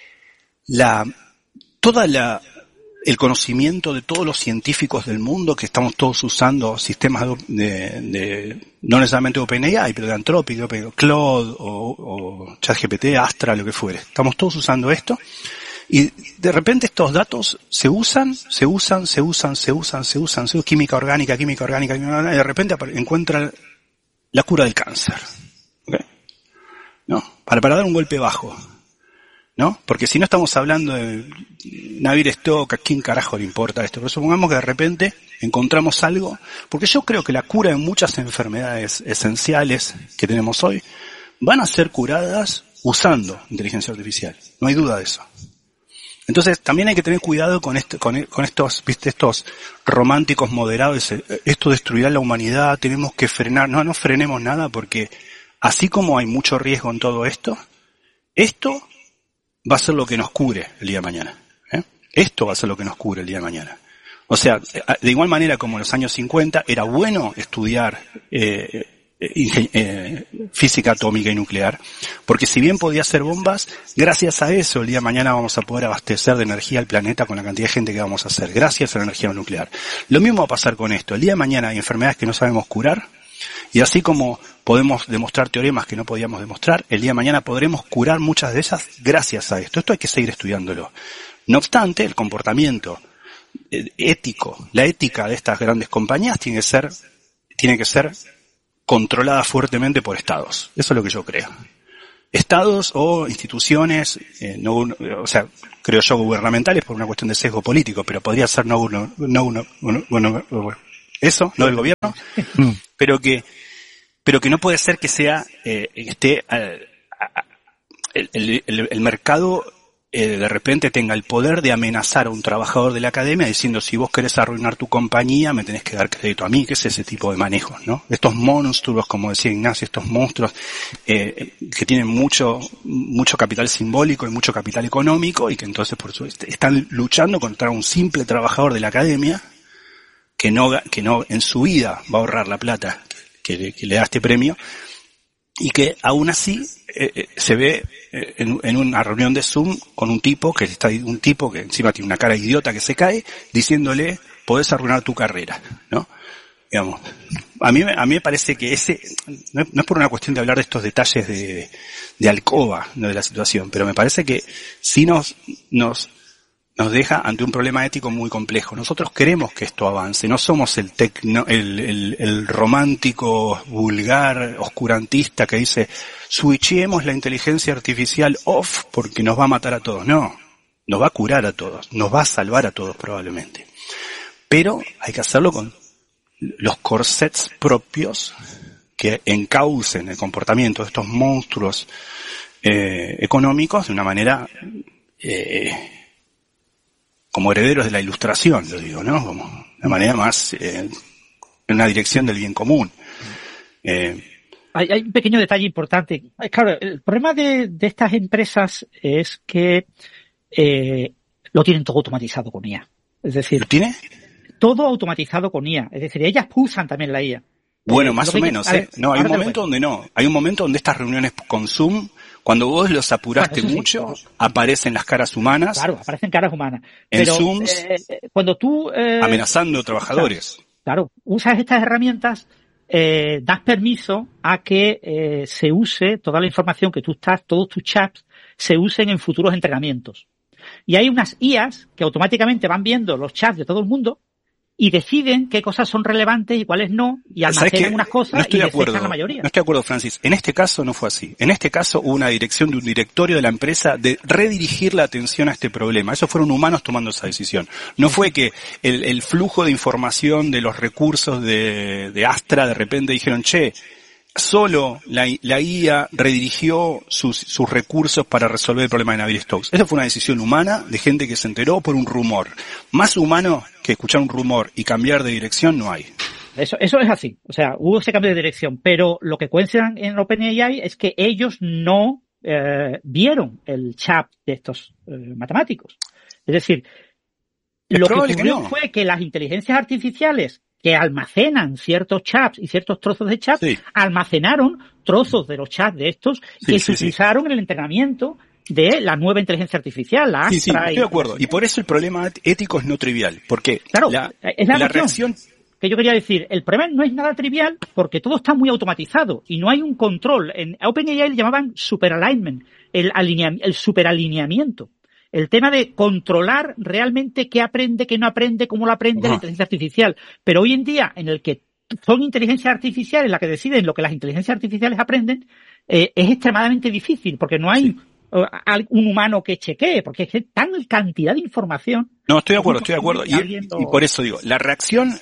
el conocimiento de todos los científicos del mundo, que estamos todos usando sistemas de no necesariamente OpenAI, pero de Anthropic, de Claude o ChatGPT, Astra, lo que fuere. Estamos todos usando esto. Y de repente estos datos se usan, química orgánica, y de repente encuentran la cura del cáncer. ¿Okay? ¿No? Para dar un golpe bajo. ¿No? Porque si no estamos hablando de Navier Stokes, ¿a quién carajo le importa esto? Pero supongamos que de repente encontramos algo, porque yo creo que la cura de muchas enfermedades esenciales que tenemos hoy van a ser curadas usando inteligencia artificial. No hay duda de eso. Entonces también hay que tener cuidado con estos, ¿viste? Estos románticos moderados, esto destruirá la humanidad, tenemos que frenar. No frenemos nada, porque así como hay mucho riesgo en todo esto va a ser lo que nos cure el día de mañana. Esto va a ser lo que nos cure el día de mañana. O sea, de igual manera como en los años 50 era bueno estudiar física atómica y nuclear, porque si bien podía hacer bombas, gracias a eso el día de mañana vamos a poder abastecer de energía al planeta con la cantidad de gente que vamos a hacer, gracias a la energía nuclear. Lo mismo va a pasar con esto. El día de mañana hay enfermedades que no sabemos curar, y así como podemos demostrar teoremas que no podíamos demostrar, el día de mañana podremos curar muchas de ellas gracias a esto. Esto hay que seguir estudiándolo. No obstante, el comportamiento ético, la ética de estas grandes compañías tiene que ser controlada fuertemente por estados. Eso es lo que yo creo. Estados o instituciones, creo yo gubernamentales por una cuestión de sesgo político, pero podría ser no del gobierno, pero que no puede ser que sea el mercado de repente tenga el poder de amenazar a un trabajador de la academia diciendo si vos querés arruinar tu compañía me tenés que dar crédito a mí. ¿Qué es ese tipo de manejos, no? Estos monstruos, como decía Ignacio, estos monstruos que tienen mucho capital simbólico y mucho capital económico y que entonces por supuesto están luchando contra un simple trabajador de la academia que no en su vida va a ahorrar la plata que le da este premio y que aún así se ve en una reunión de Zoom con un tipo que encima tiene una cara idiota que se cae diciéndole podés arruinar tu carrera, ¿no? Digamos, a mí me parece que ese no es por una cuestión de hablar de estos detalles de alcoba, no de la situación, pero me parece que sí nos deja ante un problema ético muy complejo. Nosotros queremos que esto avance, no somos el romántico, vulgar, oscurantista que dice switchemos la inteligencia artificial off porque nos va a matar a todos. No, nos va a curar a todos, nos va a salvar a todos probablemente. Pero hay que hacerlo con los corsets propios que encaucen el comportamiento de estos monstruos económicos de una manera como herederos de la Ilustración, lo digo, ¿no? Como de manera más en una dirección del bien común. Hay un pequeño detalle importante. Claro, el problema de estas empresas es que lo tienen todo automatizado con IA. Es decir, ¿lo tiene? Todo automatizado con IA. Es decir, ellas usan también la IA. Bueno, más o menos, ¿eh? No, hay un momento donde no. Hay un momento donde estas reuniones con Zoom, cuando vos los apuraste mucho, aparecen las caras humanas. Claro, aparecen caras humanas. En Zoom, cuando tú amenazando trabajadores. Claro, usas estas herramientas, das permiso a que se use toda la información que todos tus chats, se usen en futuros entrenamientos. Y hay unas IAs que automáticamente van viendo los chats de todo el mundo y deciden qué cosas son relevantes y cuáles no, y almacenan unas cosas y desechan la mayoría. No estoy de acuerdo, Francis. En este caso no fue así. En este caso hubo una dirección de un directorio de la empresa de redirigir la atención a este problema. Esos fueron humanos tomando esa decisión. No fue que el flujo de información de los recursos de Astra de repente dijeron, solo la IA redirigió sus recursos para resolver el problema de Navier-Stokes. Esa fue una decisión humana de gente que se enteró por un rumor. Más humano que escuchar un rumor y cambiar de dirección no hay. Eso es así. O sea, hubo ese cambio de dirección, pero lo que cuentan en OpenAI es que ellos no vieron el chat de estos matemáticos. Es decir, lo que ocurrió fue que las inteligencias artificiales que almacenan ciertos chats y ciertos trozos de chat, almacenaron trozos de los chats de estos que se utilizaron en el entrenamiento de la nueva inteligencia artificial, la Astra. Sí, estoy de acuerdo. Y por eso el problema ético es no trivial. Porque claro, es la reacción que yo quería decir. El problema no es nada trivial porque todo está muy automatizado y no hay un control. En OpenAI le llamaban superalignment, el superalineamiento. El tema de controlar realmente qué aprende, qué no aprende, cómo lo aprende la inteligencia artificial. Pero hoy en día, en el que son inteligencias artificiales las que deciden lo que las inteligencias artificiales aprenden, es extremadamente difícil, porque no hay un humano que chequee, porque es tan cantidad de información. No, estoy de acuerdo. Y por eso digo, la reacción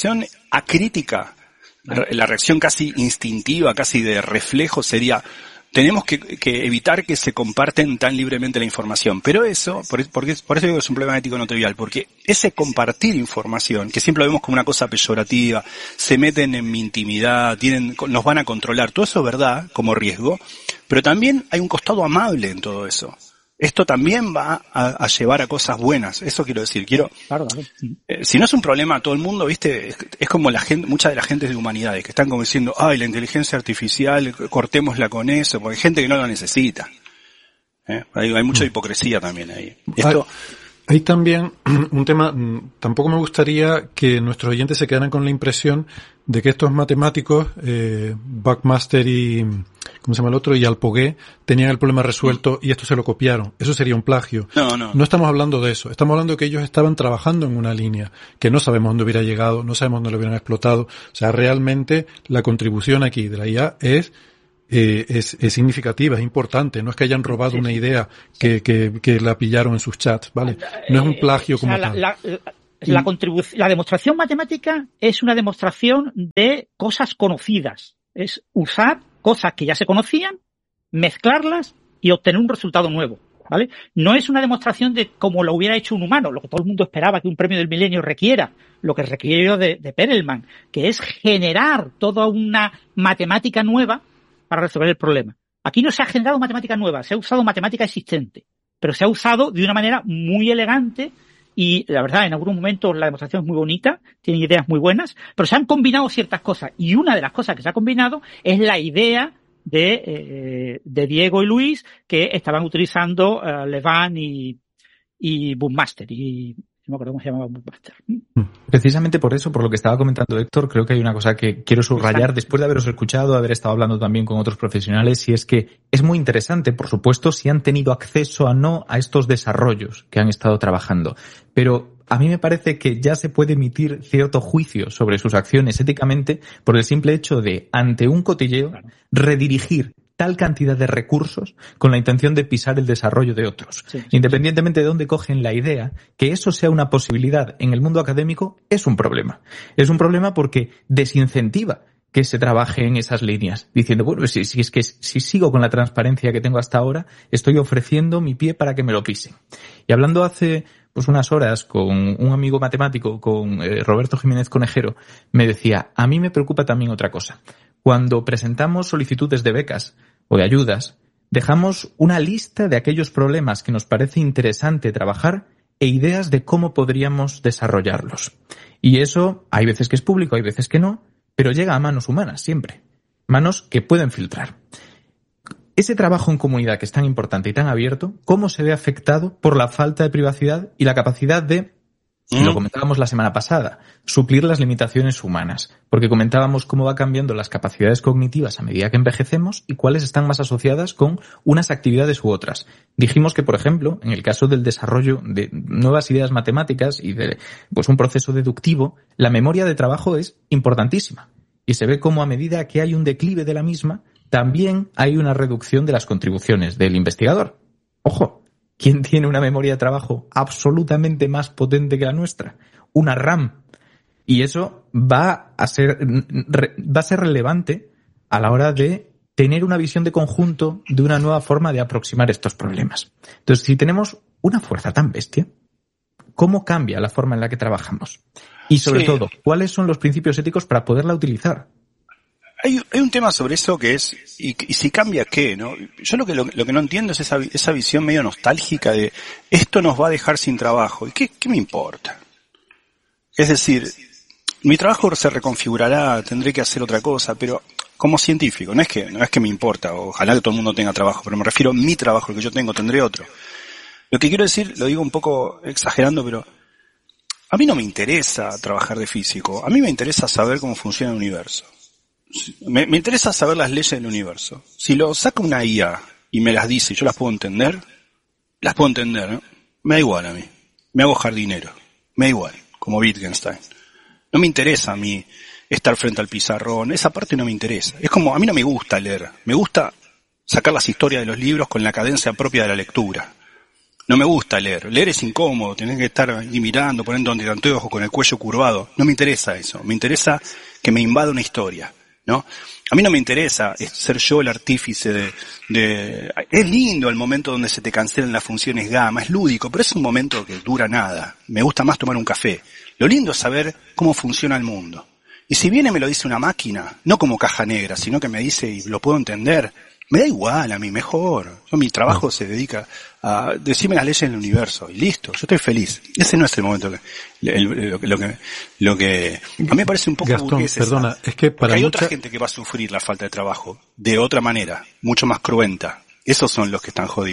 acrítica, la reacción casi instintiva, casi de reflejo sería... Tenemos que evitar que se comparten tan libremente la información. Pero eso, por eso digo que es un problema ético no trivial, porque ese compartir información, que siempre lo vemos como una cosa peyorativa, se meten en mi intimidad, nos van a controlar, todo eso es verdad, como riesgo, pero también hay un costado amable en todo eso. Esto también va a llevar a cosas buenas, eso quiero decir. Claro. Si no es un problema a todo el mundo, viste, es como muchas de las gentes de humanidades que están como diciendo, la inteligencia artificial, cortémosla con eso, porque hay gente que no lo necesita. Hay mucha hipocresía también ahí. Hay también un tema, tampoco me gustaría que nuestros oyentes se quedaran con la impresión de que estos matemáticos, Buckmaster y, ¿cómo se llama el otro? Y Alpogué, tenían el problema resuelto y esto se lo copiaron. Eso sería un plagio. No estamos hablando de eso. Estamos hablando de que ellos estaban trabajando en una línea que no sabemos dónde hubiera llegado, no sabemos dónde lo hubieran explotado. O sea, realmente la contribución aquí de la IA es significativa, es importante. No es que hayan robado una idea que la pillaron en sus chats, ¿vale? No es un plagio como tal. La demostración matemática es una demostración de cosas conocidas. Es usar cosas que ya se conocían, mezclarlas y obtener un resultado nuevo, ¿vale? No es una demostración de cómo lo hubiera hecho un humano, lo que todo el mundo esperaba que un premio del milenio requiera, lo que requirió de Perelman, que es generar toda una matemática nueva para resolver el problema. Aquí no se ha generado matemática nueva, se ha usado matemática existente, pero se ha usado de una manera muy elegante y, la verdad, en algunos momentos la demostración es muy bonita, tiene ideas muy buenas, pero se han combinado ciertas cosas y una de las cosas que se ha combinado es la idea de Diego y Luis, que estaban utilizando Levan y Bookmaster y no me acuerdo cómo se llamaba Bookmaster. Precisamente por eso, por lo que estaba comentando Héctor, creo que hay una cosa que quiero subrayar después de haberos escuchado, haber estado hablando también con otros profesionales, y es que es muy interesante, por supuesto, si han tenido acceso o no a estos desarrollos que han estado trabajando. Pero a mí me parece que ya se puede emitir cierto juicio sobre sus acciones éticamente por el simple hecho de, ante un cotilleo, redirigir tal cantidad de recursos con la intención de pisar el desarrollo de otros. Independientemente de dónde cogen la idea, que eso sea una posibilidad en el mundo académico es un problema. Es un problema porque desincentiva que se trabaje en esas líneas, diciendo, bueno, si sigo con la transparencia que tengo hasta ahora, estoy ofreciendo mi pie para que me lo pisen. Y hablando hace unas horas con un amigo matemático, con Roberto Jiménez Conejero, me decía, a mí me preocupa también otra cosa. Cuando presentamos solicitudes de becas o de ayudas, dejamos una lista de aquellos problemas que nos parece interesante trabajar e ideas de cómo podríamos desarrollarlos. Y eso, hay veces que es público, hay veces que no, pero llega a manos humanas siempre. Manos que pueden filtrar. Ese trabajo en comunidad que es tan importante y tan abierto, ¿cómo se ve afectado por la falta de privacidad y la capacidad de, y lo comentábamos la semana pasada, suplir las limitaciones humanas? Porque comentábamos cómo va cambiando las capacidades cognitivas a medida que envejecemos y cuáles están más asociadas con unas actividades u otras. Dijimos que, por ejemplo, en el caso del desarrollo de nuevas ideas matemáticas y de un proceso deductivo, la memoria de trabajo es importantísima. Y se ve cómo a medida que hay un declive de la misma, también hay una reducción de las contribuciones del investigador. Ojo, ¿quién tiene una memoria de trabajo absolutamente más potente que la nuestra? Una RAM. Y eso va a ser relevante a la hora de tener una visión de conjunto de una nueva forma de aproximar estos problemas. Entonces, si tenemos una fuerza tan bestia, ¿cómo cambia la forma en la que trabajamos? Y sobre todo, ¿cuáles son los principios éticos para poderla utilizar? Hay un tema sobre eso que es, y si cambia qué, ¿no? Yo lo que no entiendo es esa visión medio nostálgica de esto nos va a dejar sin trabajo. ¿Y qué me importa? Es decir, mi trabajo se reconfigurará, tendré que hacer otra cosa, pero como científico, no es que me importa, ojalá que todo el mundo tenga trabajo, pero me refiero a mi trabajo, el que yo tengo, tendré otro. Lo que quiero decir, lo digo un poco exagerando, pero a mí no me interesa trabajar de físico, a mí me interesa saber cómo funciona el universo. Me interesa saber las leyes del universo. Si lo saca una IA y me las dice y yo las puedo entender, ¿no? Me da igual a mí. Me hago jardinero. Me da igual, como Wittgenstein. No me interesa a mí estar frente al pizarrón. Esa parte no me interesa. Es como, a mí no me gusta leer. Me gusta sacar las historias de los libros con la cadencia propia de la lectura. No me gusta leer. Leer es incómodo. Tenés que estar ahí mirando, poniendo anteojos con el cuello curvado. No me interesa eso. Me interesa que me invada una historia, ¿no? A mí no me interesa ser yo el artífice es lindo el momento donde se te cancelan las funciones gamma, es lúdico, pero es un momento que dura nada. Me gusta más tomar un café. Lo lindo es saber cómo funciona el mundo. Y si viene me lo dice una máquina, no como caja negra, sino que me dice y lo puedo entender, me da igual a mí, mejor. Mi trabajo se dedica a decirme las leyes del universo y listo, yo estoy feliz. Ese no es el momento lo que a mí me parece un poco Gastón, burgués. Perdona, es que para hay otra gente que va a sufrir la falta de trabajo de otra manera, mucho más cruenta. Esos son los que están jodidos.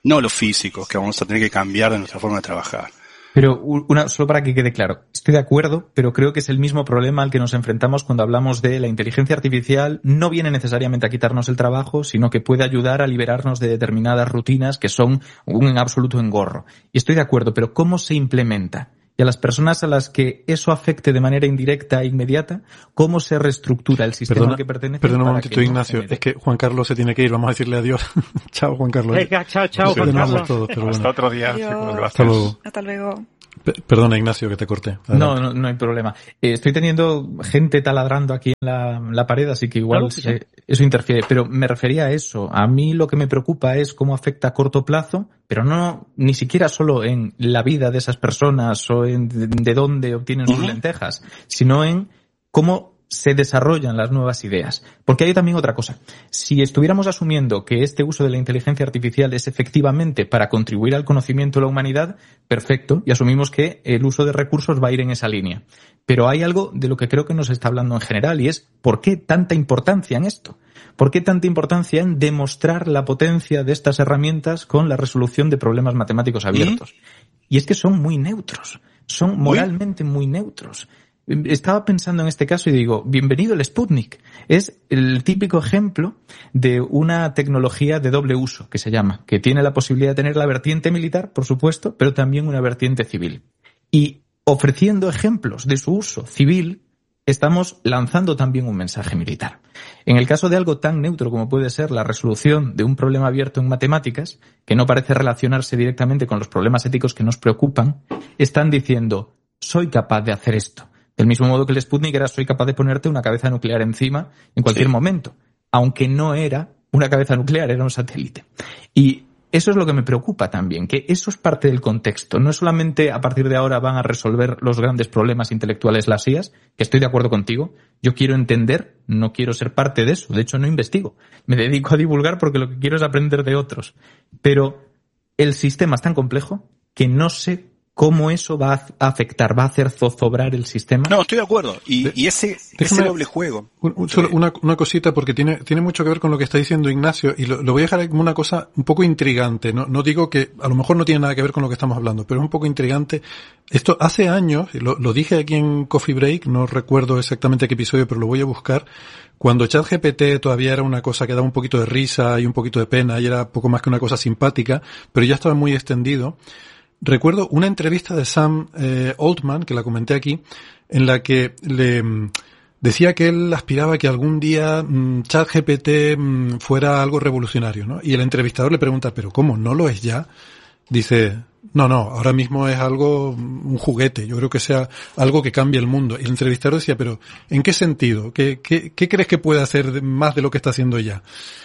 no los físicos, que vamos a tener que cambiar de nuestra forma de trabajar. Pero solo para que quede claro, estoy de acuerdo, pero creo que es el mismo problema al que nos enfrentamos cuando hablamos de la inteligencia artificial. No viene necesariamente a quitarnos el trabajo, sino que puede ayudar a liberarnos de determinadas rutinas que son un absoluto engorro. Y estoy de acuerdo, pero ¿cómo se implementa? Y a las personas a las que eso afecte de manera indirecta e inmediata, ¿cómo se reestructura el sistema al que pertenece? Perdona un momentito, Ignacio. Es que Juan Carlos se tiene que ir. Vamos a decirle adiós. Chao, Juan Carlos. Venga, chao, Juan Carlos. Todos, pero hasta bueno. otro día. Chicos, gracias. Hasta luego. Perdona, Ignacio, que te corté. No hay problema. Estoy teniendo gente taladrando aquí en la pared, así que igual eso interfiere. Pero me refería a eso. A mí lo que me preocupa es cómo afecta a corto plazo, pero no ni siquiera solo en la vida de esas personas o en de dónde obtienen sus lentejas, sino en cómo se desarrollan las nuevas ideas. Porque hay también otra cosa. Si estuviéramos asumiendo que este uso de la inteligencia artificial es efectivamente para contribuir al conocimiento de la humanidad, perfecto, y asumimos que el uso de recursos va a ir en esa línea. Pero hay algo de lo que creo que nos está hablando en general, y es ¿por qué tanta importancia en esto? ¿Por qué tanta importancia en demostrar la potencia de estas herramientas con la resolución de problemas matemáticos abiertos? Y es que son muy neutros, son moralmente muy neutros. Estaba pensando en este caso y digo, bienvenido el Sputnik. Es el típico ejemplo de una tecnología de doble uso, que se llama, que tiene la posibilidad de tener la vertiente militar, por supuesto, pero también una vertiente civil. Y ofreciendo ejemplos de su uso civil, estamos lanzando también un mensaje militar. En el caso de algo tan neutro como puede ser la resolución de un problema abierto en matemáticas, que no parece relacionarse directamente con los problemas éticos que nos preocupan, están diciendo, soy capaz de hacer esto. Del mismo modo que el Sputnik era soy capaz de ponerte una cabeza nuclear encima en cualquier momento, aunque no era una cabeza nuclear, era un satélite. Y eso es lo que me preocupa también, que eso es parte del contexto. No es solamente a partir de ahora van a resolver los grandes problemas intelectuales las IAs, que estoy de acuerdo contigo. Yo quiero entender, no quiero ser parte de eso. De hecho, no investigo. Me dedico a divulgar porque lo que quiero es aprender de otros. Pero el sistema es tan complejo que no sé cómo eso va a afectar, va a hacer zozobrar el sistema. No, estoy de acuerdo. Y ese doble juego. Solo una cosita, porque tiene mucho que ver con lo que está diciendo Ignacio, y lo voy a dejar como una cosa un poco intrigante. No digo que a lo mejor no tiene nada que ver con lo que estamos hablando, pero es un poco intrigante. Esto hace años, lo dije aquí en Coffee Break, no recuerdo exactamente qué episodio, pero lo voy a buscar. Cuando ChatGPT todavía era una cosa que daba un poquito de risa y un poquito de pena, y era poco más que una cosa simpática, pero ya estaba muy extendido. Recuerdo una entrevista de Sam Altman, que la comenté aquí, en la que le decía que él aspiraba a que algún día ChatGPT fuera algo revolucionario, ¿no? Y el entrevistador le pregunta, ¿pero cómo? ¿No lo es ya? Dice, no, ahora mismo es algo, un juguete, yo creo que sea algo que cambie el mundo. Y el entrevistador decía, ¿pero en qué sentido? ¿Qué crees que puede hacer más de lo que está haciendo ya?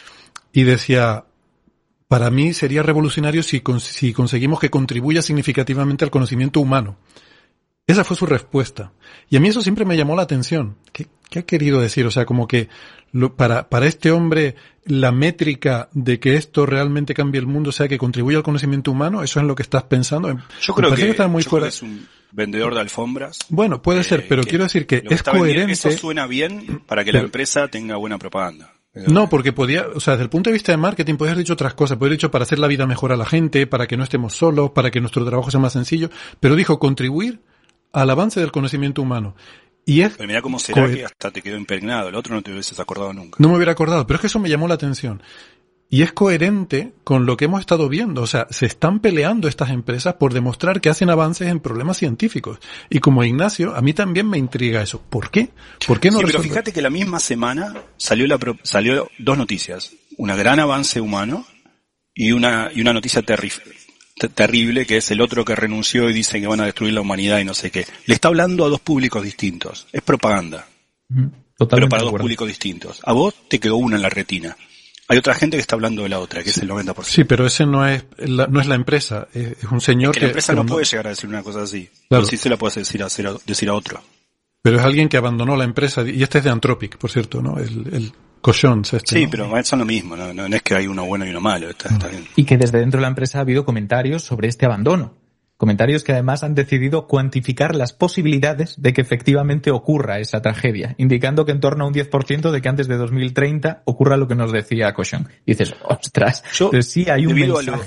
Y decía, para mí sería revolucionario si conseguimos que contribuya significativamente al conocimiento humano. Esa fue su respuesta. Y a mí eso siempre me llamó la atención. ¿Qué ha querido decir? O sea, como que para este hombre la métrica de que esto realmente cambie el mundo sea que contribuya al conocimiento humano, ¿eso es lo que estás pensando? Yo creo que está muy fuera. Es un vendedor de alfombras. Bueno, puede ser, pero quiero decir que es coherente. Eso suena bien para que la empresa tenga buena propaganda. No, porque desde el punto de vista de marketing podría haber dicho otras cosas, podría haber dicho para hacer la vida mejor a la gente, para que no estemos solos, para que nuestro trabajo sea más sencillo, pero dijo contribuir al avance del conocimiento humano. Y es pero mira cómo será que hasta te quedó impregnado, el otro no te hubieses acordado nunca. No me hubiera acordado, pero es que eso me llamó la atención. Y es coherente con lo que hemos estado viendo. O sea, se están peleando estas empresas por demostrar que hacen avances en problemas científicos. Y como Ignacio, a mí también me intriga eso. ¿Por qué? ¿Por qué no resuelve? Pero fíjate que la misma semana salió dos noticias. Un gran avance humano y una noticia terrible, que es el otro que renunció y dicen que van a destruir la humanidad y no sé qué. Le está hablando a dos públicos distintos. Es propaganda. Pero para dos públicos distintos. A vos te quedó una en la retina. Hay otra gente que está hablando de la otra, que es el 90%. Sí, pero ese no es la empresa, es un señor que la empresa no puede llegar a decir una cosa así. Claro. Pero sí se la puede decir a otro. Pero es alguien que abandonó la empresa, y este es de Anthropic, por cierto, ¿no? El Cochons sí, ¿no? Pero son lo mismo, no es que hay uno bueno y uno malo, está bien. Y que desde dentro de la empresa ha habido comentarios sobre este abandono. Comentarios que además han decidido cuantificar las posibilidades de que efectivamente ocurra esa tragedia, indicando que en torno a un 10% de que antes de 2030 ocurra lo que nos decía Cochon. Y dices, ostras, sí hay un mensaje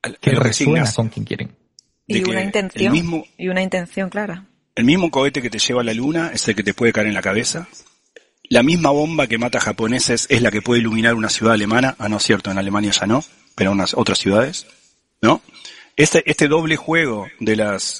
que resuena con quien quieren. Y una intención clara. El mismo cohete que te lleva a la luna es el que te puede caer en la cabeza. La misma bomba que mata japoneses es la que puede iluminar una ciudad alemana. No es cierto, en Alemania ya no, pero en otras ciudades, ¿no? Este doble juego de las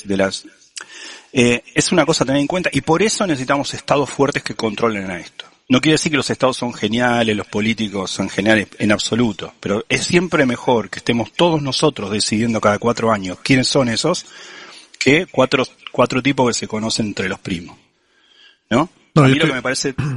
es una cosa a tener en cuenta, y por eso necesitamos estados fuertes que controlen a esto. No quiere decir que los estados son geniales, los políticos son geniales en absoluto, pero es siempre mejor que estemos todos nosotros decidiendo cada 4 años quiénes son esos, que cuatro tipos que se conocen entre los primos, ¿no? A mí lo que me parece